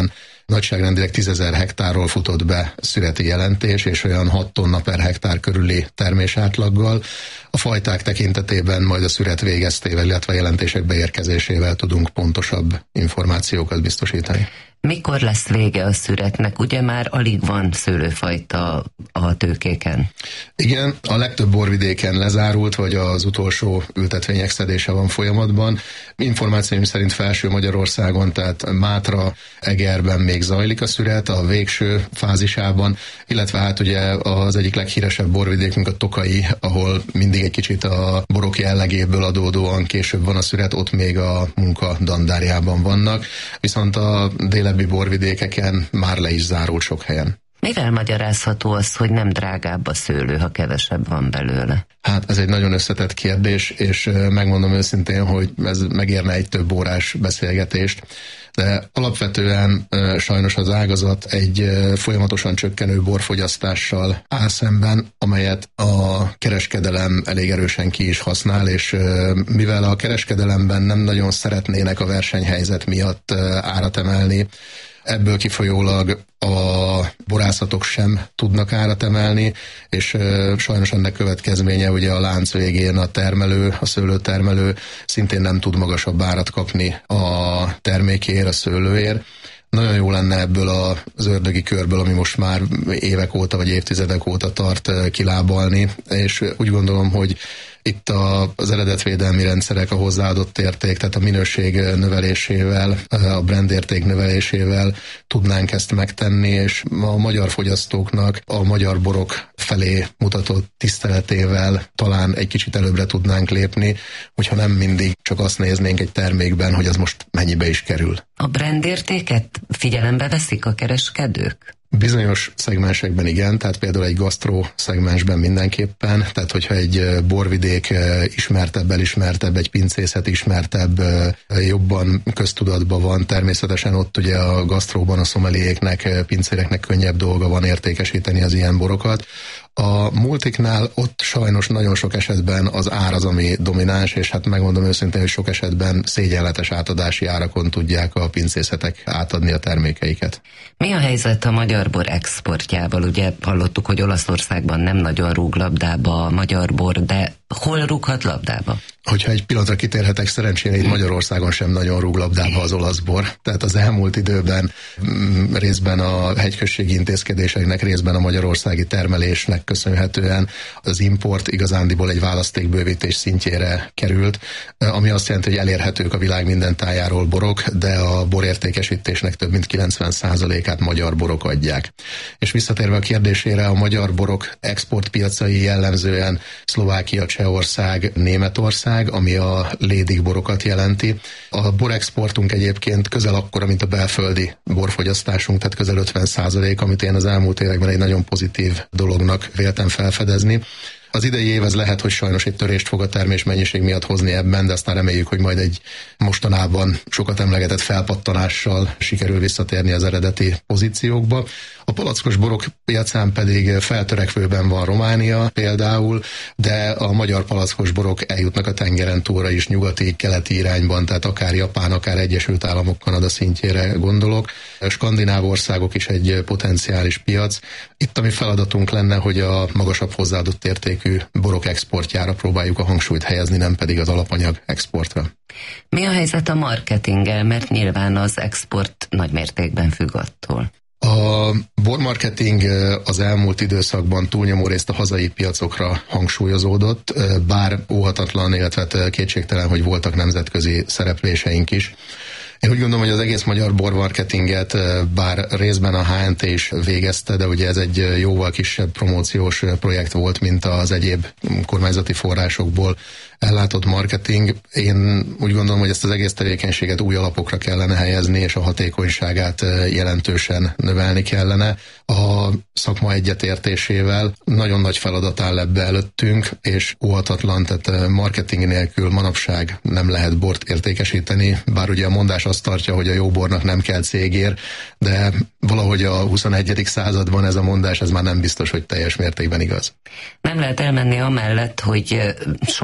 nagyságrendileg 10 000 hektárról futott be szüreti jelentés, és olyan 6 tonna per hektár körüli termésátlaggal. A fajták tekintetében majd a szüret végeztével, illetve jelentések beérkezésével tudunk pontosabb információkat biztosítani. Mikor lesz vége a szüretnek? Ugye már alig van szőlőfajta a tőkéken. Igen, a legtöbb borvidéken lezárult, vagy az utolsó ültetvények szedése van folyamatban. Információim szerint Felső Magyarországon, tehát Mátra, Egerben még zajlik a szüret a végső fázisában, illetve hát ugye az egyik leghíresebb borvidékünk a Tokai, ahol mindig egy kicsit a borok jellegéből adódóan később van a szüret, ott még a munka dandárjában vannak, viszont a délebbi borvidékeken már le is zárult sok helyen. Mivel magyarázható az, hogy nem drágább a szőlő, ha kevesebb van belőle? Hát ez egy nagyon összetett kérdés, és megmondom őszintén, hogy ez megérne egy több órás beszélgetést, de alapvetően sajnos az ágazat egy folyamatosan csökkenő borfogyasztással áll szemben, amelyet a kereskedelem elég erősen ki is használ, és mivel a kereskedelemben nem nagyon szeretnének a versenyhelyzet miatt árat emelni, ebből kifolyólag a borászatok sem tudnak árat emelni, és sajnos ennek következménye ugye a lánc végén a termelő, a szőlőtermelő szintén nem tud magasabb árat kapni a termékéért, a szőlőért. Nagyon jó lenne ebből az ördögi körből, ami most már évek óta vagy évtizedek óta tart, kilábalni, és úgy gondolom, hogy itt az eredetvédelmi rendszerek, a hozzáadott érték, tehát a minőség növelésével, a brandérték növelésével tudnánk ezt megtenni, és a magyar fogyasztóknak a magyar borok felé mutatott tiszteletével talán egy kicsit előbbre tudnánk lépni, hogyha nem mindig csak azt néznénk egy termékben, hogy az most mennyibe is kerül. A brandértéket figyelembe veszik a kereskedők? Bizonyos szegmensekben igen, tehát például egy gasztró szegmensben mindenképpen, tehát hogyha egy borvidék ismertebb, elismertebb, egy pincészet ismertebb, jobban köztudatban van, természetesen ott ugye a gasztróban a szomeliéknek, pincéreknek könnyebb dolga van értékesíteni az ilyen borokat. A multiknál ott sajnos nagyon sok esetben az ár az, ami domináns, és hát megmondom őszintén, hogy sok esetben szégyenletes átadási árakon tudják a pincészetek átadni a termékeiket. Mi a helyzet a magyar bor exportjával? Ugye hallottuk, hogy Olaszországban nem nagyon rúg labdába a magyar bor, de hol rúghat labdába? Hogyha egy pillanatra kitérhetek, szerencsére itt Magyarországon sem nagyon rúg labdába az olasz bor. Tehát az elmúlt időben részben a hegyközségi intézkedéseknek, részben a magyarországi termelésnek köszönhetően az import igazándiból egy választékbővítés szintjére került, ami azt jelenti, hogy elérhetők a világ minden tájáról borok, de a borértékesítésnek több mint 90%-át magyar borok adják. És visszatérve a kérdésére, a magyar borok exportpiacai jellemzően Szlovákia, Csehország, Németország, ami a lédig borokat jelenti. A borexportunk egyébként közel akkora, mint a belföldi borfogyasztásunk, tehát közel 50%, amit én az elmúlt években egy nagyon pozitív dolognak véltem felfedezni. Az idei év ez lehet, hogy sajnos egy törést fog a termés mennyiség miatt hozni ebben, de aztán reméljük, hogy majd egy mostanában sokat emlegetett felpattanással sikerül visszatérni az eredeti pozíciókba. A palackos borok piacán pedig feltörekvőben van Románia például, de a magyar palackos borok eljutnak a tengeren túlra is, nyugati, keleti irányban, tehát akár Japán, akár Egyesült Államok, Kanada szintjére gondolok. A skandináv országok is egy potenciális piac. Itt a mi feladatunk lenne, hogy a magasabb hozzáadott értékű borok exportjára próbáljuk a hangsúlyt helyezni, nem pedig az alapanyag exportra. Mi a helyzet a marketinggel, mert nyilván az export nagy mértékben függ attól? A bormarketing az elmúlt időszakban túlnyomó részt a hazai piacokra hangsúlyozódott, bár óhatatlan, illetve kétségtelen, hogy voltak nemzetközi szerepléseink is. Én úgy gondolom, hogy az egész magyar bormarketinget, bár részben a HNT is végezte, de ugye ez egy jóval kisebb promóciós projekt volt, mint az egyéb kormányzati forrásokból ellátott marketing. Én úgy gondolom, hogy ezt az egész tevékenységet új alapokra kellene helyezni, és a hatékonyságát jelentősen növelni kellene. A szakma egyetértésével nagyon nagy feladat áll ebbe előttünk, és óhatatlan, tehát marketing nélkül manapság nem lehet bort értékesíteni, bár ugye a mondás azt tartja, hogy a jó bornak nem kell cégér, de valahogy a 21. században ez a mondás, ez már nem biztos, hogy teljes mértékben igaz. Nem lehet elmenni amellett, hogy sokan tartják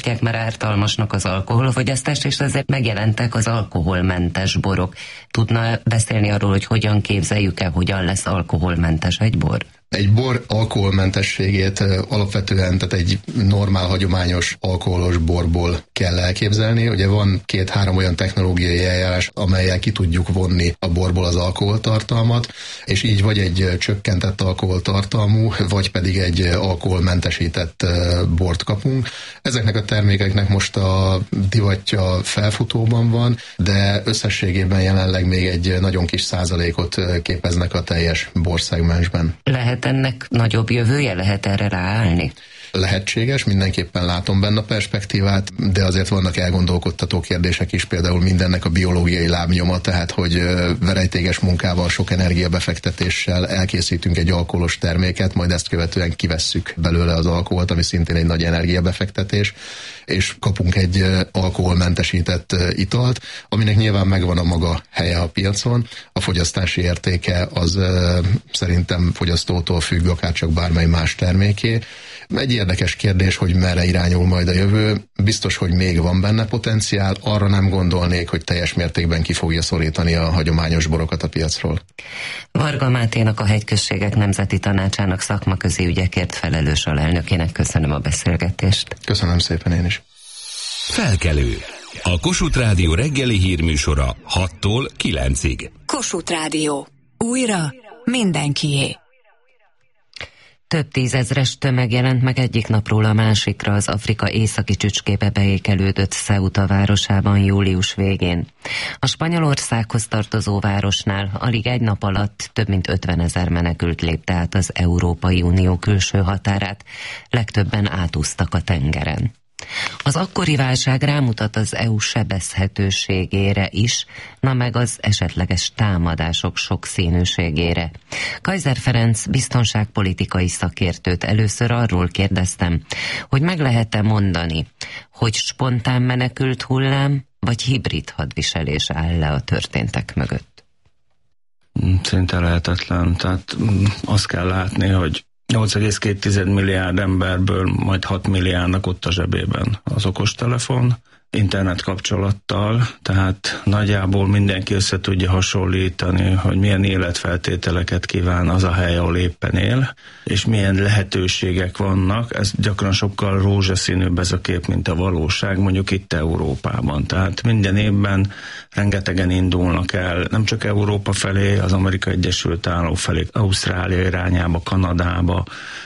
tartják már ártalmasnak az alkoholfogyasztást, és ezért megjelentek az alkoholmentes borok. Tudna beszélni arról, hogy hogyan képzeljük el, hogyan lesz alkoholmentes egy bor? Egy bor alkoholmentességét alapvetően, tehát egy normál, hagyományos alkoholos borból kell elképzelni. Ugye van 2-3 olyan technológiai eljárás, amellyel ki tudjuk vonni a borból az alkoholtartalmat, és így vagy egy csökkentett alkoholtartalmú, vagy pedig egy alkoholmentesített bort kapunk. Ezeknek a termékeknek most a divatja felfutóban van, de összességében jelenleg még egy nagyon kis százalékot képeznek a teljes borszegmensben. Lehet ennek nagyobb jövője? Lehet erre ráállni? Lehetséges, mindenképpen látom benne a perspektívát, de azért vannak elgondolkodtató kérdések is, például mindennek a biológiai lábnyoma, tehát hogy verejtéges munkával, sok energiabefektetéssel elkészítünk egy alkoholos terméket, majd ezt követően kivesszük belőle az alkoholt, ami szintén egy nagy energiabefektetés, és kapunk egy alkoholmentesített italt, aminek nyilván megvan a maga helye a piacon. A fogyasztási értéke az szerintem fogyasztótól függ, akár csak bármely más terméké. Egy érdekes kérdés, hogy merre irányul majd a jövő. Biztos, hogy még van benne potenciál, arra nem gondolnék, hogy teljes mértékben ki fogja szorítani a hagyományos borokat a piacról. Varga Máténak, a Hegyközségek Nemzeti Tanácsának szakmaközi ügyekért felelős alelnökének köszönöm a beszélgetést. Köszönöm szépen én is. Felkelő. A Kossuth Rádió reggeli hírműsora 6-tól 9-ig. Kossuth Rádió. Újra mindenkié. Több tízezres tömeg jelent meg egyik napról a másikra az Afrika északi csücskébe beékelődött Ceuta városában július végén. A Spanyolországhoz tartozó városnál alig egy nap alatt több mint 50 000 menekült lépte át az Európai Unió külső határát, legtöbben átúztak a tengeren. Az akkori válság rámutat az EU sebezhetőségére is, na meg az esetleges támadások sokszínűségére. Kaiser Ferenc biztonságpolitikai szakértőt először arról kérdeztem, hogy meg lehet-e mondani, hogy spontán menekült hullám, vagy hibrid hadviselés áll le a történtek mögött? Szinte lehetetlen. Tehát azt kell látni, hogy 8,2 milliárd emberből majd 6 milliárdnak ott a zsebében az okostelefon, internet kapcsolattal, tehát nagyjából mindenki össze tudja hasonlítani, hogy milyen életfeltételeket kíván az a hely, ahol éppen él, és milyen lehetőségek vannak. Ez gyakran sokkal rózsaszínűbb ez a kép, mint a valóság, mondjuk itt Európában. Tehát minden évben rengetegen indulnak el, nem csak Európa felé, az Amerikai Egyesült Államok felé, Ausztrália irányába, Kanadába,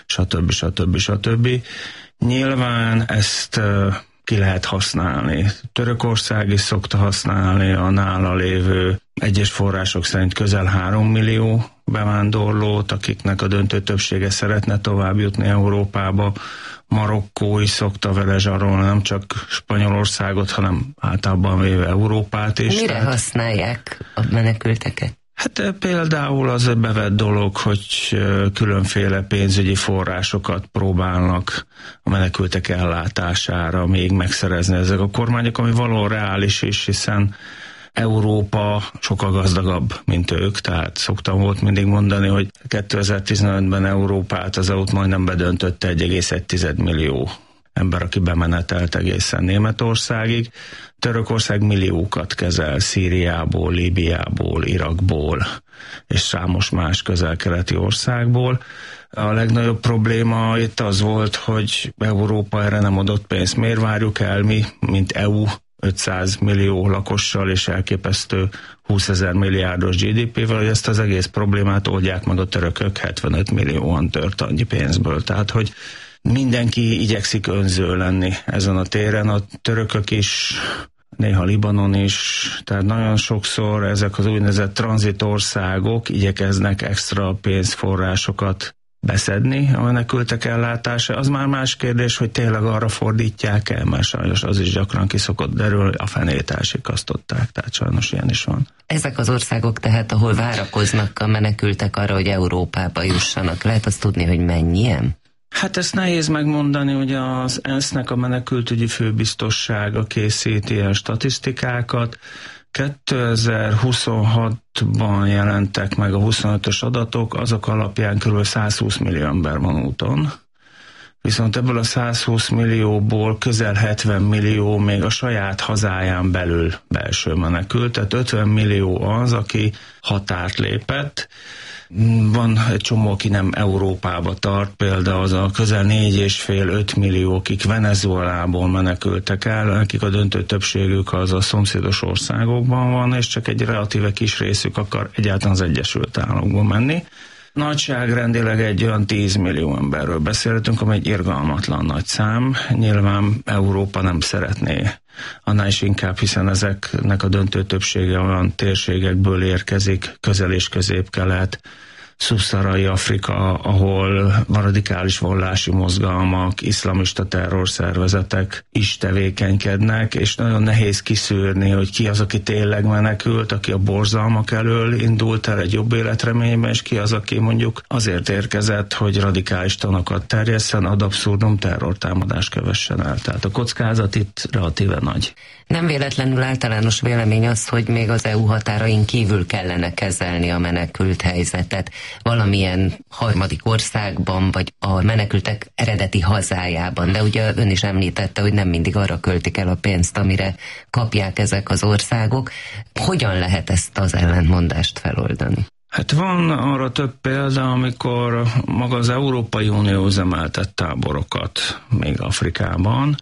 stb. Nyilván ezt ki lehet használni. Törökország is szokta használni a nála lévő egyes források szerint közel 3 millió bevándorlót, akiknek a döntő többsége szeretne tovább jutni Európába. Marokkó is szokta vele zsarolni, nem csak Spanyolországot, hanem általában véve Európát is. Mire használják a menekülteket? Hát például az bevett dolog, hogy különféle pénzügyi forrásokat próbálnak a menekültek ellátására még megszerezni ezek a kormányok, ami valóban reális is, hiszen Európa sokkal gazdagabb, mint ők, tehát szoktam volt mindig mondani, hogy 2015-ben Európát, az EU-t majdnem bedöntötte 1,1 millió ember, aki bemenetelt egészen Németországig. Törökország milliókat kezel Szíriából, Líbiából, Irakból és számos más közel-keleti országból. A legnagyobb probléma itt az volt, hogy Európa erre nem adott pénzt. Miért várjuk el mi, mint EU, 500 millió lakossal és elképesztő 20 000 milliárdos GDP-vel, hogy ezt az egész problémát oldják meg a törökök 75 millióan tört annyi pénzből. Tehát, hogy mindenki igyekszik önző lenni ezen a téren, a törökök is, néha Libanon is, tehát nagyon sokszor ezek az úgynevezett tranzitországok igyekeznek extra pénzforrásokat beszedni a menekültek ellátása. Az már más kérdés, hogy tényleg arra fordítják el, mert sajnos az is gyakran ki szokott derülni, a fenét elsikasztották, tehát sajnos ilyen is van. Ezek az országok tehát, ahol várakoznak a menekültek arra, hogy Európába jussanak, lehet azt tudni, hogy mennyien? Hát ezt nehéz megmondani, hogy az ENSZ-nek a menekültügyi főbiztossága készít ilyen statisztikákat. 2026-ban jelentek meg a 25-ös adatok, azok alapján kb. 120 millió ember van úton. viszont ebből a 120 millióból közel 70 millió még a saját hazáján belül belső menekült, tehát 50 millió az, aki határt lépett. Van egy csomó, aki nem Európába tart, például az a közel 4,5-5 millió, akik Venezuelából menekültek el, akik a döntő többségük az a szomszédos országokban van, és csak egy relatíve kis részük akar egyáltalán az Egyesült Államokba menni. Nagyságrendileg egy olyan 10 millió emberről beszélhetünk, ami egy irgalmatlan nagy szám. Nyilván Európa nem szeretné, annál is inkább, hiszen ezeknek a döntő többsége olyan térségekből érkezik, Közel- és Közép-Kelet, szubszaharai Afrika, ahol radikális vallási mozgalmak, iszlamista terrorszervezetek is tevékenykednek, és nagyon nehéz kiszűrni, hogy ki az, aki tényleg menekült, aki a borzalmak elől indult el egy jobb életreményben, és ki az, aki mondjuk azért érkezett, hogy radikális tanokat terjesszen, ad abszurdum terrortámadást kövessen el. Tehát a kockázat itt relatíve nagy. Nem véletlenül általános vélemény az, hogy még az EU határain kívül kellene kezelni a menekült helyzetet. Valamilyen harmadik országban, vagy a menekültek eredeti hazájában. De ugye ön is említette, hogy nem mindig arra költik el a pénzt, amire kapják ezek az országok. Hogyan lehet ezt az ellentmondást feloldani? Hát van arra több példa, amikor maga az Európai Unió üzemeltett táborokat még Afrikában.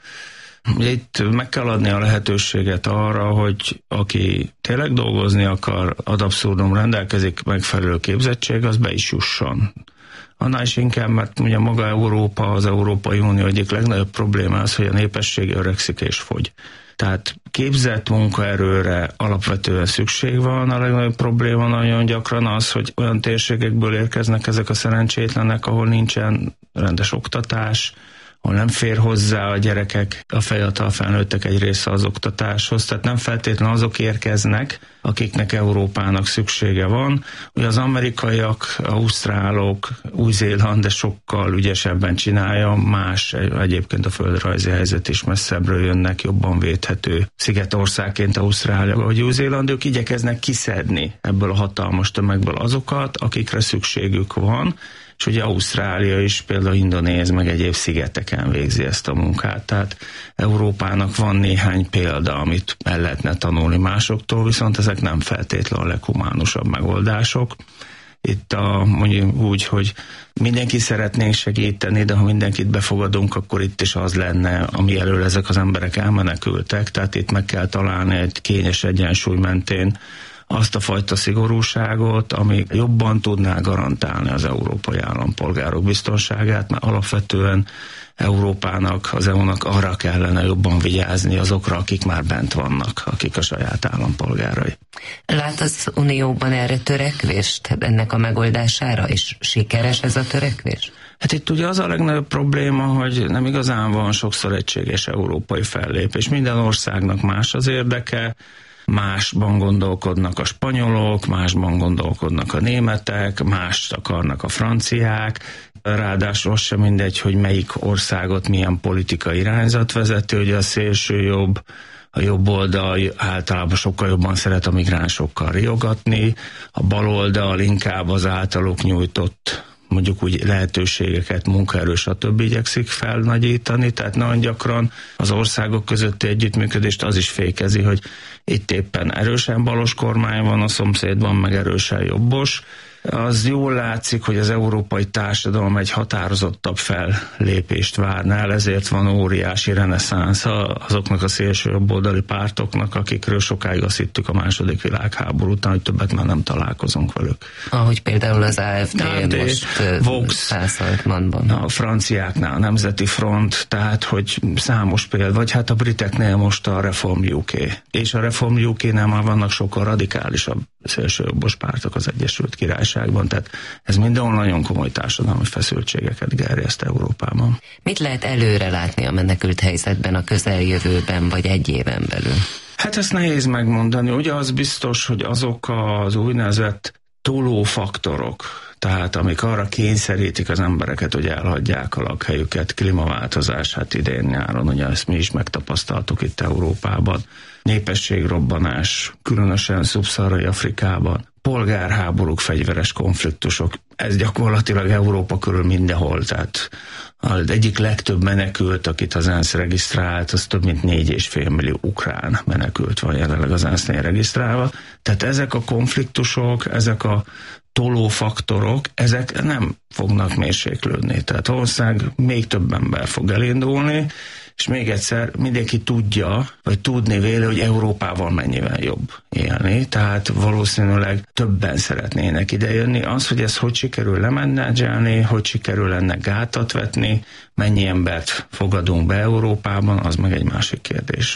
Itt meg kell adni a lehetőséget arra, hogy aki tényleg dolgozni akar, ad abszurdum rendelkezik megfelelő képzettség, az be is jusson. Annál is inkább, mert ugye maga Európa, az Európai Unió egyik legnagyobb probléma az, hogy a népesség öregszik és fogy. Tehát képzett munkaerőre alapvetően szükség van, a legnagyobb probléma nagyon gyakran az, hogy olyan térségekből érkeznek ezek a szerencsétlenek, ahol nincsen rendes oktatás, ahol nem fér hozzá a gyerekek, a fiatal felnőttek egy része az oktatáshoz, tehát nem feltétlenül azok érkeznek, akiknek Európának szüksége van. Ugye az amerikaiak, ausztrálok, Új-Zéland, de sokkal ügyesebben csinálja, más egyébként a földrajzi helyzet is messzebbről jönnek, jobban védhető szigetországként Ausztrália vagy Új-Zéland, ők igyekeznek kiszedni ebből a hatalmas tömegből azokat, akikre szükségük van, és ugye Ausztrália is például Indonéz meg egyéb szigeteken végzi ezt a munkát. Tehát Európának van néhány példa, amit el lehetne tanulni másoktól, viszont ezek nem feltétlenül a leghumánusabb megoldások. Itt mondjuk úgy, hogy mindenki szeretnénk segíteni, de ha mindenkit befogadunk, akkor itt is az lenne, ami elől ezek az emberek elmenekültek. Tehát itt meg kell találni egy kényes egyensúly mentén azt a fajta szigorúságot, ami jobban tudná garantálni az európai állampolgárok biztonságát, mert alapvetően Európának, az EU-nak arra kellene jobban vigyázni azokra, akik már bent vannak, akik a saját állampolgárai. Lát az Unióban erre törekvést, ennek a megoldására, és sikeres ez a törekvés? Hát itt ugye az a legnagyobb probléma, hogy nem igazán van sokszor egységes európai fellépés. Minden országnak más az érdeke, másban gondolkodnak a spanyolok, másban gondolkodnak a németek, mást akarnak a franciák, ráadásul az sem mindegy, hogy melyik országot milyen politikai irányzat vezeti, hogy a szélső jobb, a jobb oldal általában sokkal jobban szeret a migránsokkal riogatni, a bal oldal inkább az általuk nyújtott mondjuk úgy lehetőségeket, munkaerő, stb. Igyekszik felnagyítani, tehát nagyon gyakran az országok közötti együttműködést az is fékezi, hogy itt éppen erősen balos kormány van, a szomszédban meg erősen jobbos. Az jól látszik, hogy az európai társadalom egy határozottabb fellépést várná el, ezért van óriási reneszánsz azoknak a szélső jobboldali pártoknak, akikről sokáig azt hittük a II. Világháború után, hogy többet már nem találkozunk velük. Ahogy például az AfD most Vox, a franciáknál a Nemzeti Front, tehát hogy számos példa, vagy hát a briteknél most a Reform UK. És a Reform UK-nál már vannak sokkal radikálisabb szélsőjobbos pártok az Egyesült Királyságban, tehát ez mindenhol nagyon komoly társadalmi feszültségeket gerjeszt Európában. Mit lehet előre látni a menekült helyzetben a közeljövőben, vagy egy éven belül? Hát ezt nehéz megmondani. Ugye az biztos, hogy azok az úgynevezett túlófaktorok, tehát amik arra kényszerítik az embereket, hogy elhagyják a lakhelyüket, klímaváltozás, hát idén nyáron, ugye ezt mi is megtapasztaltuk itt Európában, népességrobbanás, különösen szubszaharai Afrikában, polgárháborúk, fegyveres konfliktusok. Ez gyakorlatilag Európa körül mindenhol, tehát az egyik legtöbb menekült, akit az ENSZ regisztrált, az több mint 4,5 millió ukrán menekült van jelenleg az ENSZ-nél regisztrálva. Tehát ezek a konfliktusok, ezek a tolófaktorok, ezek nem fognak mérséklődni. Tehát valószínűleg még több ember fog elindulni, és még egyszer mindenki tudja, vagy tudni véle, hogy Európával mennyivel jobb élni, tehát valószínűleg többen szeretnének idejönni. Az, hogy ez hogy sikerül lemenedzselni, hogy sikerül ennek gátat vetni, mennyi embert fogadunk be Európában, az meg egy másik kérdés.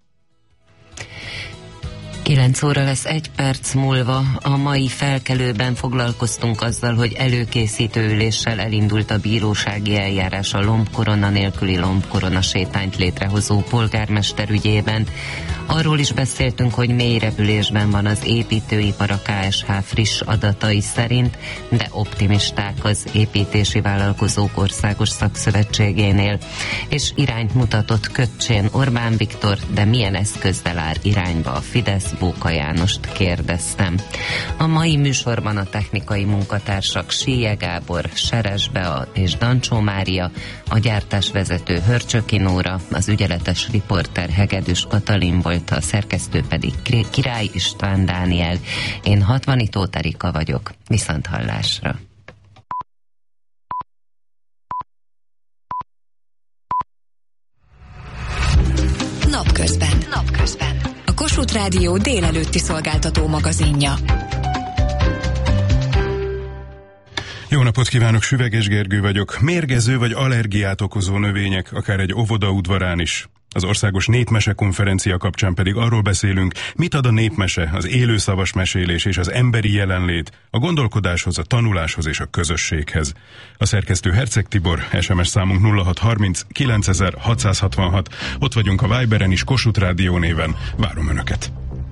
9 óra lesz 1 perc múlva. A mai felkelőben foglalkoztunk azzal, hogy előkészítő üléssel elindult a bírósági eljárás a lombkorona nélküli lombkorona sétányt létrehozó polgármester ügyében. Arról is beszéltünk, hogy mély repülésben van az építőipar a KSH friss adatai szerint, de optimisták az építési vállalkozók országos szakszövetségénél. És irányt mutatott Köccsén Orbán Viktor, de milyen eszközzel áll irányba a Fidesz? Bóka Jánost kérdeztem. A mai műsorban a technikai munkatársak Síje Gábor, Seres Bea és Dancsó Mária, a gyártásvezető Hörcsöki Nóra, az ügyeletes riporter Hegedűs Katalin volt, a szerkesztő pedig Király István Dániel. Én Hatvanitó Terika vagyok. Viszonthallásra. Napközben. A Kossuth Rádió délelőtti szolgáltató magazinja. Jó napot kívánok, Süveges Gergő vagyok. Mérgező vagy allergiát okozó növények, akár egy óvoda udvarán is. Az Országos Népmese Konferencia kapcsán pedig arról beszélünk, mit ad a népmese, az élőszavas mesélés és az emberi jelenlét a gondolkodáshoz, a tanuláshoz és a közösséghez. A szerkesztő Herceg Tibor, SMS számunk 0630 9666. Ott vagyunk a Viberen is, Kossuth Rádió néven. Várom Önöket!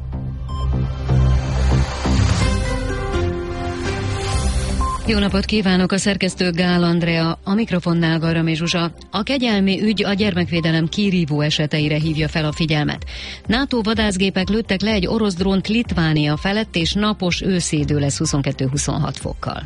Jó napot kívánok, a szerkesztő Gál Andrea, a mikrofonnál Garamé Zsuzsa. A kegyelmi ügy a gyermekvédelem kirívó eseteire hívja fel a figyelmet. NATO vadászgépek lőttek le egy orosz drónt Litvánia felett, és napos őszi idő lesz 22-26 fokkal.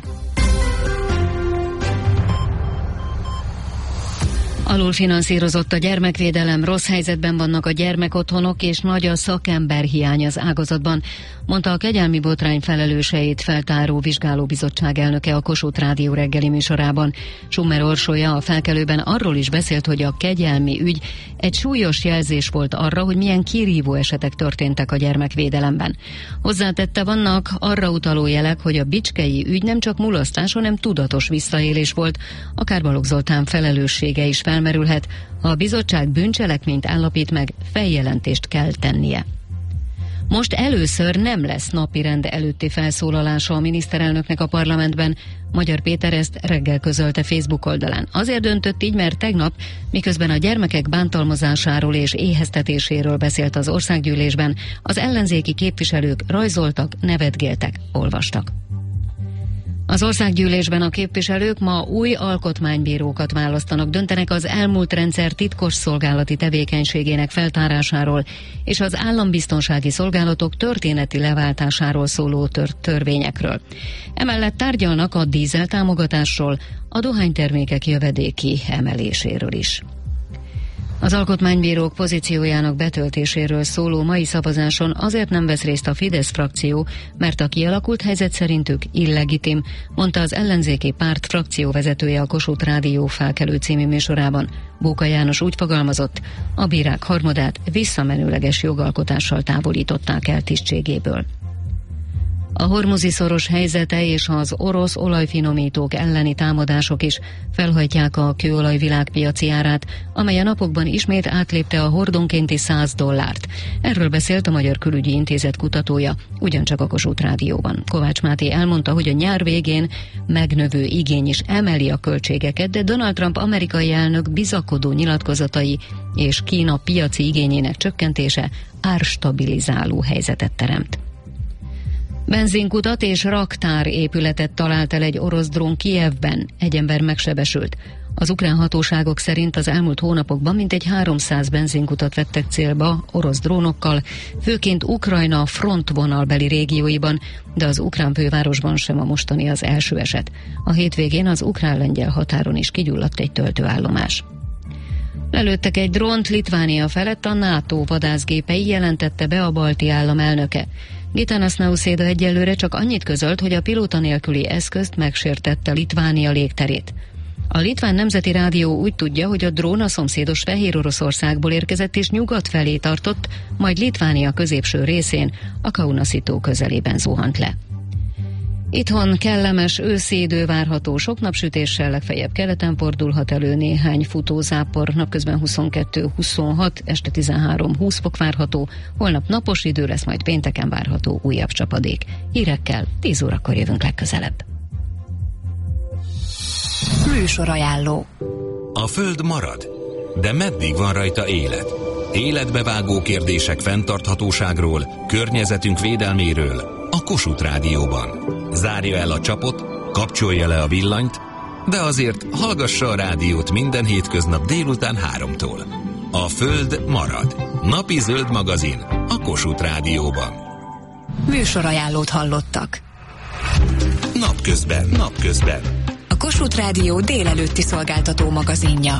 Alulfinanszírozott a gyermekvédelem, rossz helyzetben vannak a gyermekotthonok, és nagy a szakemberhiány az ágazatban, mondta a kegyelmi botrány felelőseit feltáró vizsgálóbizottság elnöke a Kossuth Rádió reggeli műsorában. Summer Orsolya a felkelőben arról is beszélt, hogy a kegyelmi ügy egy súlyos jelzés volt arra, hogy milyen kirívó esetek történtek a gyermekvédelemben. Hozzátette, vannak arra utaló jelek, hogy a bicskei ügy nem csak mulasztás, hanem tudatos visszaélés volt, akár Balogh Zoltán felelőssége is felmerülhet. Ha a bizottság bűncselekményt állapít meg, feljelentést kell tennie. Most először nem lesz napirend előtti felszólalása a miniszterelnöknek a parlamentben. Magyar Péter ezt reggel közölte Facebook oldalán. Azért döntött így, mert tegnap, miközben a gyermekek bántalmazásáról és éheztetéséről beszélt az országgyűlésben, az ellenzéki képviselők rajzoltak, nevetgéltek, olvastak. Az országgyűlésben a képviselők ma új alkotmánybírókat választanak, döntenek az elmúlt rendszer titkos szolgálati tevékenységének feltárásáról és az állambiztonsági szolgálatok történeti leváltásáról szóló törvényekről. Emellett tárgyalnak a dízel támogatásról, a dohánytermékek jövedéki emeléséről is. Az alkotmánybírók pozíciójának betöltéséről szóló mai szavazáson azért nem vesz részt a Fidesz frakció, mert a kialakult helyzet szerintük illegitim, mondta az ellenzéki párt frakcióvezetője a Kossuth Rádió felkelő című műsorában. Bóka János úgy fogalmazott, a bírák harmadát visszamenőleges jogalkotással távolították el tisztségéből. A hormuzi-szoros helyzete és az orosz olajfinomítók elleni támadások is felhajtják a kőolaj világpiaci árát, amely a napokban ismét átlépte a hordonkénti $100. Erről beszélt a Magyar Külügyi Intézet kutatója, ugyancsak a Kossuth Rádióban. Kovács Máté elmondta, hogy a nyár végén megnövő igény is emeli a költségeket, de Donald Trump amerikai elnök bizakodó nyilatkozatai és Kína piaci igényének csökkentése árstabilizáló helyzetet teremt. Benzinkutat és raktár épületet talált el egy orosz drón Kijevben, egy ember megsebesült. Az ukrán hatóságok szerint az elmúlt hónapokban mintegy 300 benzinkutat vettek célba orosz drónokkal, főként Ukrajna frontvonalbeli régióiban, de az ukrán fővárosban sem a mostani az első eset. A hétvégén az ukrán-lengyel határon is kigyulladt egy töltőállomás. Lelőttek egy drónt Litvánia felett a NATO vadászgépei, jelentette be a balti állam elnöke. Gitanas Nausėda egyelőre csak annyit közölt, hogy a pilóta nélküli eszközt megsértette Litvánia légterét. A litván nemzeti rádió úgy tudja, hogy a drón a szomszédos Fehéroroszországból érkezett és nyugat felé tartott, majd Litvánia középső részén, a Kaunasi-tó közelében zuhant le. Itthon kellemes őszi idő várható, sok napsütéssel, legfeljebb keleten fordulhat elő néhány futózápor, napközben 22-26, este 13-20 fok várható, holnap napos idő lesz, majd pénteken várható újabb csapadék. Hírekkel 10 órakor jövünk legközelebb. Műsorajánló. A Föld marad, de meddig van rajta élet? Életbevágó kérdések fenntarthatóságról, környezetünk védelméről a Kossuth Rádióban. Zárja el a csapot, kapcsolja le a villanyt, de azért hallgassa a rádiót minden hétköznap délután 3-tól. A Föld marad. Napi zöld magazin a Kossuth Rádióban. Műsorajánlót hallottak. Napközben. A Kossuth Rádió délelőtti szolgáltató magazinja.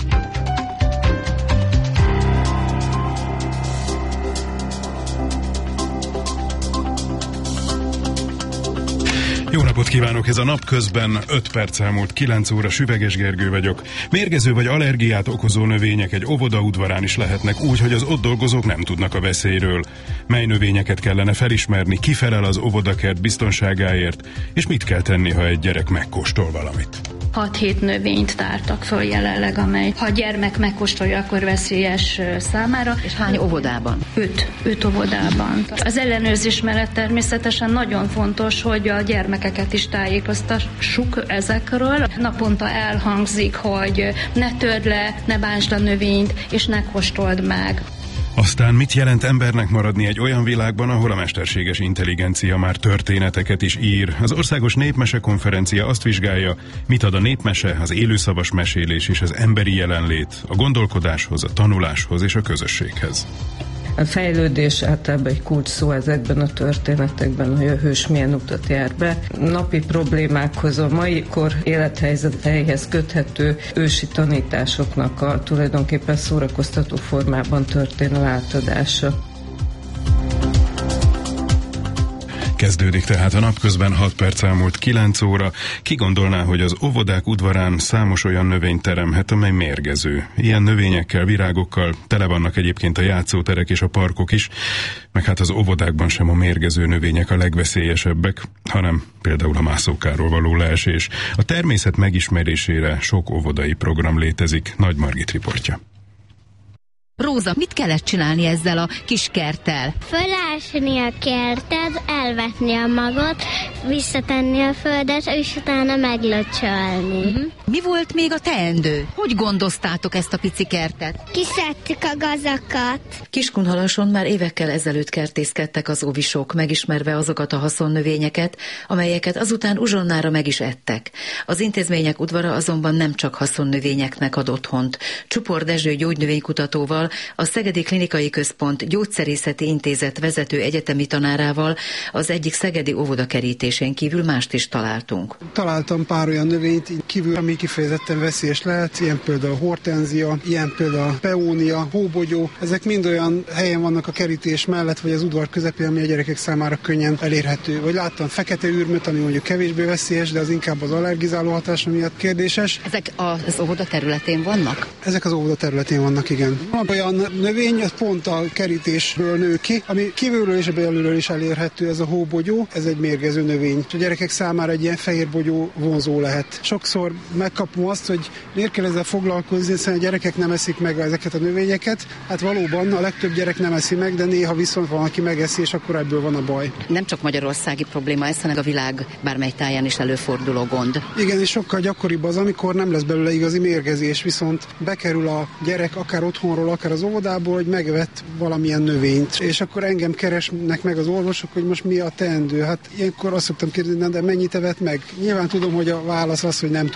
Jó napot kívánok, ez a Napközben, 5 perc elmúlt 9 óra, Süveges Gergő vagyok. Mérgező vagy allergiát okozó növények egy óvoda udvarán is lehetnek úgy, hogy az ott dolgozók nem tudnak a veszélyről. Mely növényeket kellene felismerni, ki felel az óvodakert biztonságáért, és mit kell tenni, ha egy gyerek megkóstol valamit? 6-7 növényt tártak föl jelenleg, amely ha a gyermek megkóstolja, akkor veszélyes számára. És hány óvodában? 5 óvodában. Az ellenőrzés mellett természetesen nagyon fontos, hogy a gyermekeket is tájékoztassuk ezekről. Naponta elhangzik, hogy ne törd le, ne bántsd a növényt, és ne kóstold meg. Aztán mit jelent embernek maradni egy olyan világban, ahol a mesterséges intelligencia már történeteket is ír? Az Országos Népmesekonferencia azt vizsgálja, mit ad a népmese, az élőszavas mesélés és az emberi jelenlét a gondolkodáshoz, a tanuláshoz és a közösséghez. A fejlődés általában egy kulcs szó ezekben a történetekben, hogy a hős milyen utat jár be. Napi problémákhoz, a mai kor élethelyzeteihez köthető ősi tanításoknak a tulajdonképpen szórakoztató formában történő átadása. Kezdődik tehát a Napközben, 6 perc elmúlt 9 óra. Ki gondolná, hogy az óvodák udvarán számos olyan növényt teremhet, amely mérgező. Ilyen növényekkel, virágokkal tele vannak egyébként a játszóterek és a parkok is, meg hát az óvodákban sem a mérgező növények a legveszélyesebbek, hanem például a mászókáról való leesés. A természet megismerésére sok óvodai program létezik. Nagy Margit riportja. Róza, mit kellett csinálni ezzel a kis kerttel? Fölásni a kertet, elvetni a magot, visszatenni a földet, és utána meglöcsölni. Mi volt még a teendő? Hogy gondoztátok ezt a pici kertet? Kiszedtük a gazakat. Kiskunhalason már évekkel ezelőtt kertészkedtek az óvisok, megismerve azokat a haszonnövényeket, amelyeket azután uzsonnára meg is ettek. Az intézmények udvara azonban nem csak haszonnövényeknek ad otthont. Csupor Dezső gyógynövénykutatóval, a Szegedi Klinikai Központ Gyógyszerészeti Intézet vezető egyetemi tanárával az egyik szegedi óvoda kerítésén kívül mást is találtunk. Találtam pár olyan növényt kívül, ami kifejezetten veszélyes lehet, ilyen például a hortenzia, ilyen például a peónia, hóbogyó. Ezek mind olyan helyen vannak a kerítés mellett, vagy az udvar közepén, ami a gyerekek számára könnyen elérhető. Vagy láttam fekete űrmöt, ami mondjuk kevésbé veszélyes, de az inkább az allergizáló hatása miatt kérdéses. Ezek az óvoda területén vannak? Ezek az óvoda területén vannak, igen. Olyan növény, ez pont a kerítésből nő ki, ami kívülről és belülről is elérhető, ez a hóbogyó, ez egy mérgező növény. A gyerekek számára egy ilyen fehérbogyó vonzó lehet. Sokszor megkapom azt, hogy miért kell ezzel foglalkozni, hiszen a gyerekek nem eszik meg ezeket a növényeket. Hát valóban a legtöbb gyerek nem eszi meg, de néha viszont van, aki megeszi, és akkor ebből van a baj. Nem csak magyarországi probléma ez, hanem a világ bármely táján is előforduló gond. Igen, és sokkal gyakoribb az, amikor nem lesz belőle igazi mérgezés, viszont bekerül a gyerek akár otthonról, akár az óvodából, hogy megvett valamilyen növényt. És akkor engem keresnek meg az orvosok, hogy most mi a teendő. Hát ilyenkor azt szoktam kérdezni, de mennyit evett meg? Nyilván tudom, hogy a válasz az, hogy nem tudjuk,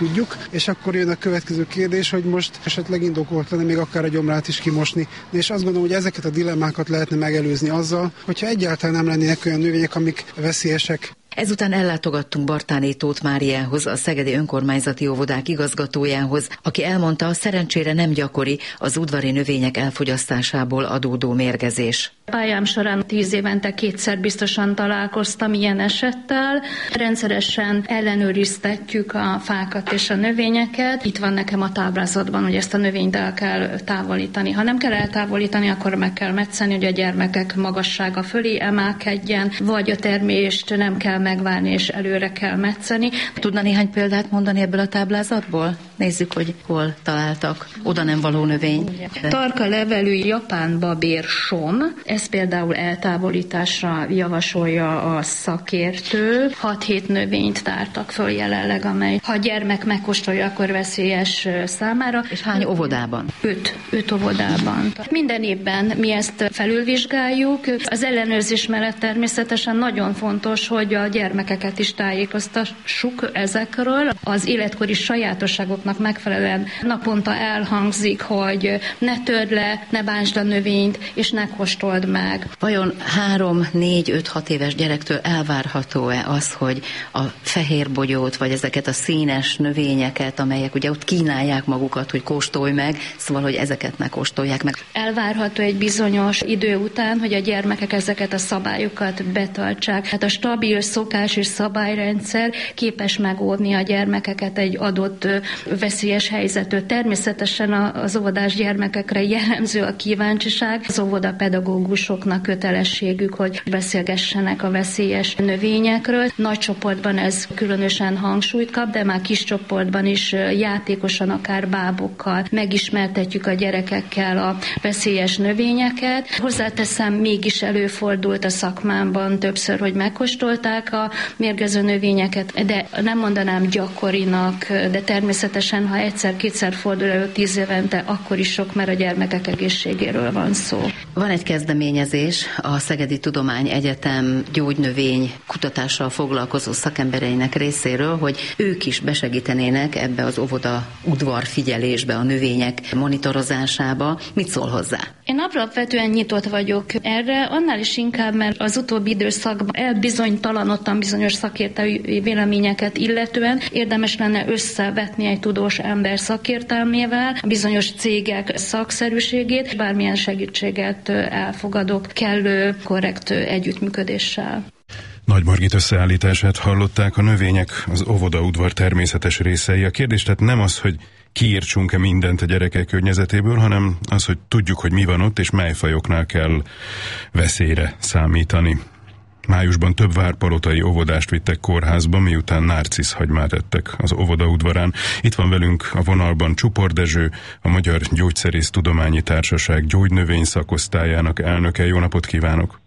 és akkor jön a következő kérdés, hogy most esetleg indokolt lenne még akár a gyomrát is kimosni. És azt gondolom, hogy ezeket a dilemmákat lehetne megelőzni azzal, hogyha egyáltalán nem lennének olyan növények, amik veszélyesek. Ezután ellátogattunk Bartáné Tóth Máriához, a Szegedi Önkormányzati Óvodák igazgatójához, aki elmondta, szerencsére nem gyakori az udvari növények elfogyasztásából adódó mérgezés. Pályám során 10 évente 2-szer biztosan találkoztam ilyen esettel. Rendszeresen ellenőriztetjük a fákat és a növényeket. Itt van nekem a táblázatban, hogy ezt a növényt el kell távolítani. Ha nem kell eltávolítani, akkor meg kell metszeni, hogy a gyermekek magassága fölé emelkedjen, vagy a termést nem kell megvárni és előre kell metszeni. Tudna néhány példát mondani ebből a táblázatból? Nézzük, hogy hol találtak oda nem való növény. Tarka levelű japán babér som. Ez például eltávolításra javasolja a szakértő. 6-7 növényt tártak föl jelenleg, amely ha a gyermek megkóstolja, akkor veszélyes számára. És hány óvodában? 5 óvodában. Minden évben mi ezt felülvizsgáljuk. Az ellenőrzés mellett természetesen nagyon fontos, hogy a gyermekeket is tájékoztassuk ezekről. Az életkori sajátosságoknak megfelelően naponta elhangzik, hogy ne törd le, ne bántsd a növényt, és ne kóstold meg. Vajon 3, 4, 5, 6 éves gyerektől elvárható-e az, hogy a fehérbogyót, vagy ezeket a színes növényeket, amelyek ugye ott kínálják magukat, hogy kóstolj meg, szóval, hogy ezeket ne kóstolják meg? Elvárható egy bizonyos idő után, hogy a gyermekek ezeket a szabályokat betartsák. Hát a stabil szokás és szabályrendszer képes megóvni a gyermekeket egy adott veszélyes helyzettől. Természetesen az óvodás gyermekekre jellemző a kíváncsiság. Az óvodapedagógusoknak kötelességük, hogy beszélgessenek a veszélyes növényekről. Nagy csoportban ez különösen hangsúlyt kap, de már kis csoportban is játékosan, akár bábokkal megismertetjük a gyerekekkel a veszélyes növényeket. Hozzáteszem, mégis előfordult a szakmámban többször, hogy megkóstolták a mérgező növényeket, de nem mondanám gyakorinak, de természetesen, ha egyszer-kétszer fordul elő 10 évente, akkor is sok, mert a gyermekek egészségéről van szó. Van egy kezdeményezés a Szegedi Tudományegyetem gyógynövény kutatással foglalkozó szakembereinek részéről, hogy ők is besegítenének ebbe az óvoda udvar figyelésbe, a növények monitorozásásába. Mit szól hozzá? Én alapvetően nyitott vagyok erre, annál is inkább, mert az utóbbi időszakban elbizonytalanodtam bizonyos szakértői véleményeket illetően. Érdemes lenne összevetni egy tudós ember szakértelmével, bizonyos cégek szakszerűségét, bármilyen segítséget elfogadok kellő, korrekt együttműködéssel. Nagy Margit összeállítását hallották, a növények az óvodaudvar természetes részei. A kérdés tehát nem az, hogy kiírtsunk-e mindent a gyerekek környezetéből, hanem az, hogy tudjuk, hogy mi van ott, és mely fajoknál kell veszélyre számítani. Májusban több várpalotai óvodást vittek kórházba, miután narciszhagymát ettek az óvoda udvarán. Itt van velünk a vonalban Csupor Dezső, a Magyar Gyógyszerésztudományi Társaság gyógynövény szakosztályának elnöke. Jó napot kívánok!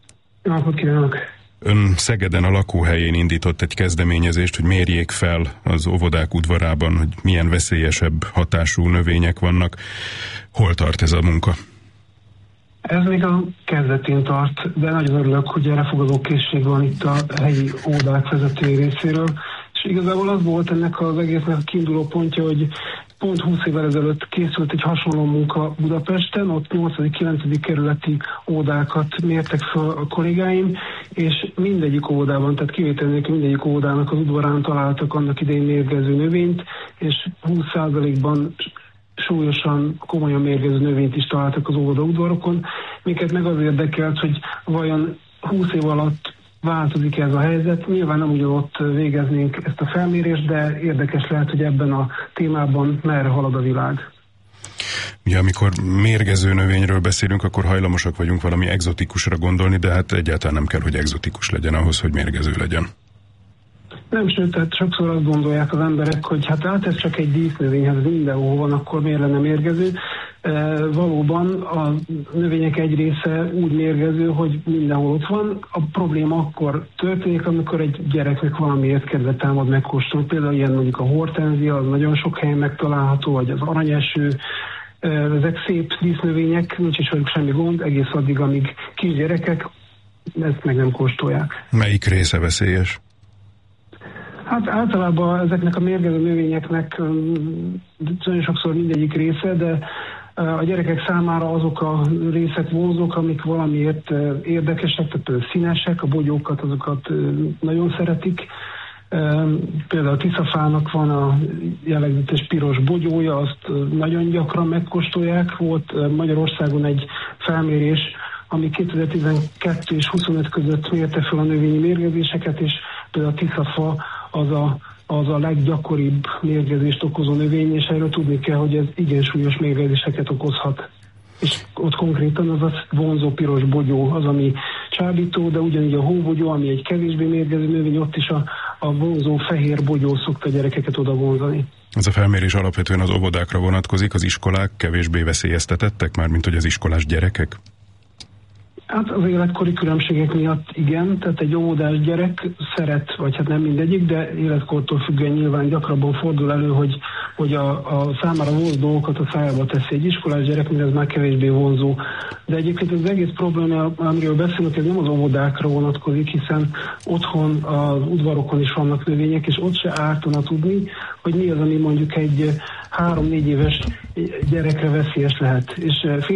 Jó napot kívánok! Ön Szegeden a lakóhelyén indított egy kezdeményezést, hogy mérjék fel az óvodák udvarában, hogy milyen veszélyesebb hatású növények vannak. Hol tart ez a munka? Ez még a kezdetén tart, de nagyon örülök, hogy elfogadó készség van itt a helyi óvodák vezetői részéről. És igazából az volt ennek az egésznek a kiinduló pontja, hogy pont 20 évvel ezelőtt készült egy hasonló munka Budapesten, ott 8.-9. kerületi óvodákat mértek fel a kollégáim, és mindegyik óvodában, tehát kivétel nélkül mindegyik óvodának az udvarán találtak annak idején mérgező növényt, és 20%-ban súlyosan, komolyan mérgező növényt is találtak az óvoda udvarokon. Minket meg az érdekelt, hogy vajon 20 év alatt változik ez a helyzet. Nyilván nem ugyanott végeznénk ezt a felmérést, de érdekes lehet, hogy ebben a témában merre halad a világ. Ugye, amikor mérgező növényről beszélünk, akkor hajlamosak vagyunk valami egzotikusra gondolni, de hát egyáltalán nem kell, hogy egzotikus legyen ahhoz, hogy mérgező legyen. Nem, sőt, tehát sokszor azt gondolják az emberek, hogy hát ez csak egy dísznövény, hát ez mindenhol van, akkor miért lenne mérgező? Valóban a növények egy része úgy mérgező, hogy mindenhol ott van. A probléma akkor történik, amikor egy gyereknek valamiért kedve támad megkóstolni. Például ilyen mondjuk a hortenzia, az nagyon sok helyen megtalálható, vagy az aranyeső. Ezek szép dísznövények, nincs is velük semmi gond, egész addig, amíg kisgyerekek ezt meg nem kóstolják. Melyik része veszélyes? Hát általában ezeknek a mérgező növényeknek nagyon sokszor mindegyik része, de a gyerekek számára azok a részek vonzók, amik valamiért érdekesek, tehát például színesek, a bogyókat, azokat nagyon szeretik. Például a tiszafának van a jellegzetes piros bogyója, azt nagyon gyakran megkóstolják. Volt Magyarországon egy felmérés, ami 2012 és 25 között mérte fel a növényi mérgezéseket, és például a tiszafa az a leggyakoribb mérgezést okozó növény, és erről tudni kell, hogy ez igen súlyos mérgezéseket okozhat. És ott konkrétan az a vonzó piros bogyó az, ami csábító, de ugyanígy a hóbogyó, ami egy kevésbé mérgező növény, ott is a vonzó fehér bogyó szokta a gyerekeket oda vonzani. Ez a felmérés alapvetően az óvodákra vonatkozik, az iskolák kevésbé veszélyeztetettek, mármint hogy az iskolás gyerekek? Hát az életkori különbségek miatt igen, tehát egy óvodás gyerek szeret, vagy hát nem mindegyik, de életkortól függően nyilván gyakrabban fordul elő, hogy a számára vonzó dolgokat a szájába teszi egy iskolás gyerek, mint ez már kevésbé vonzó. De egyébként az egész probléma, amiről beszélünk, ez nem az óvodákra vonatkozik, hiszen otthon az udvarokon is vannak növények, és ott se ártana tudni, hogy mi az, ami mondjuk egy 3-4 éves gyerekre veszélyes lehet. És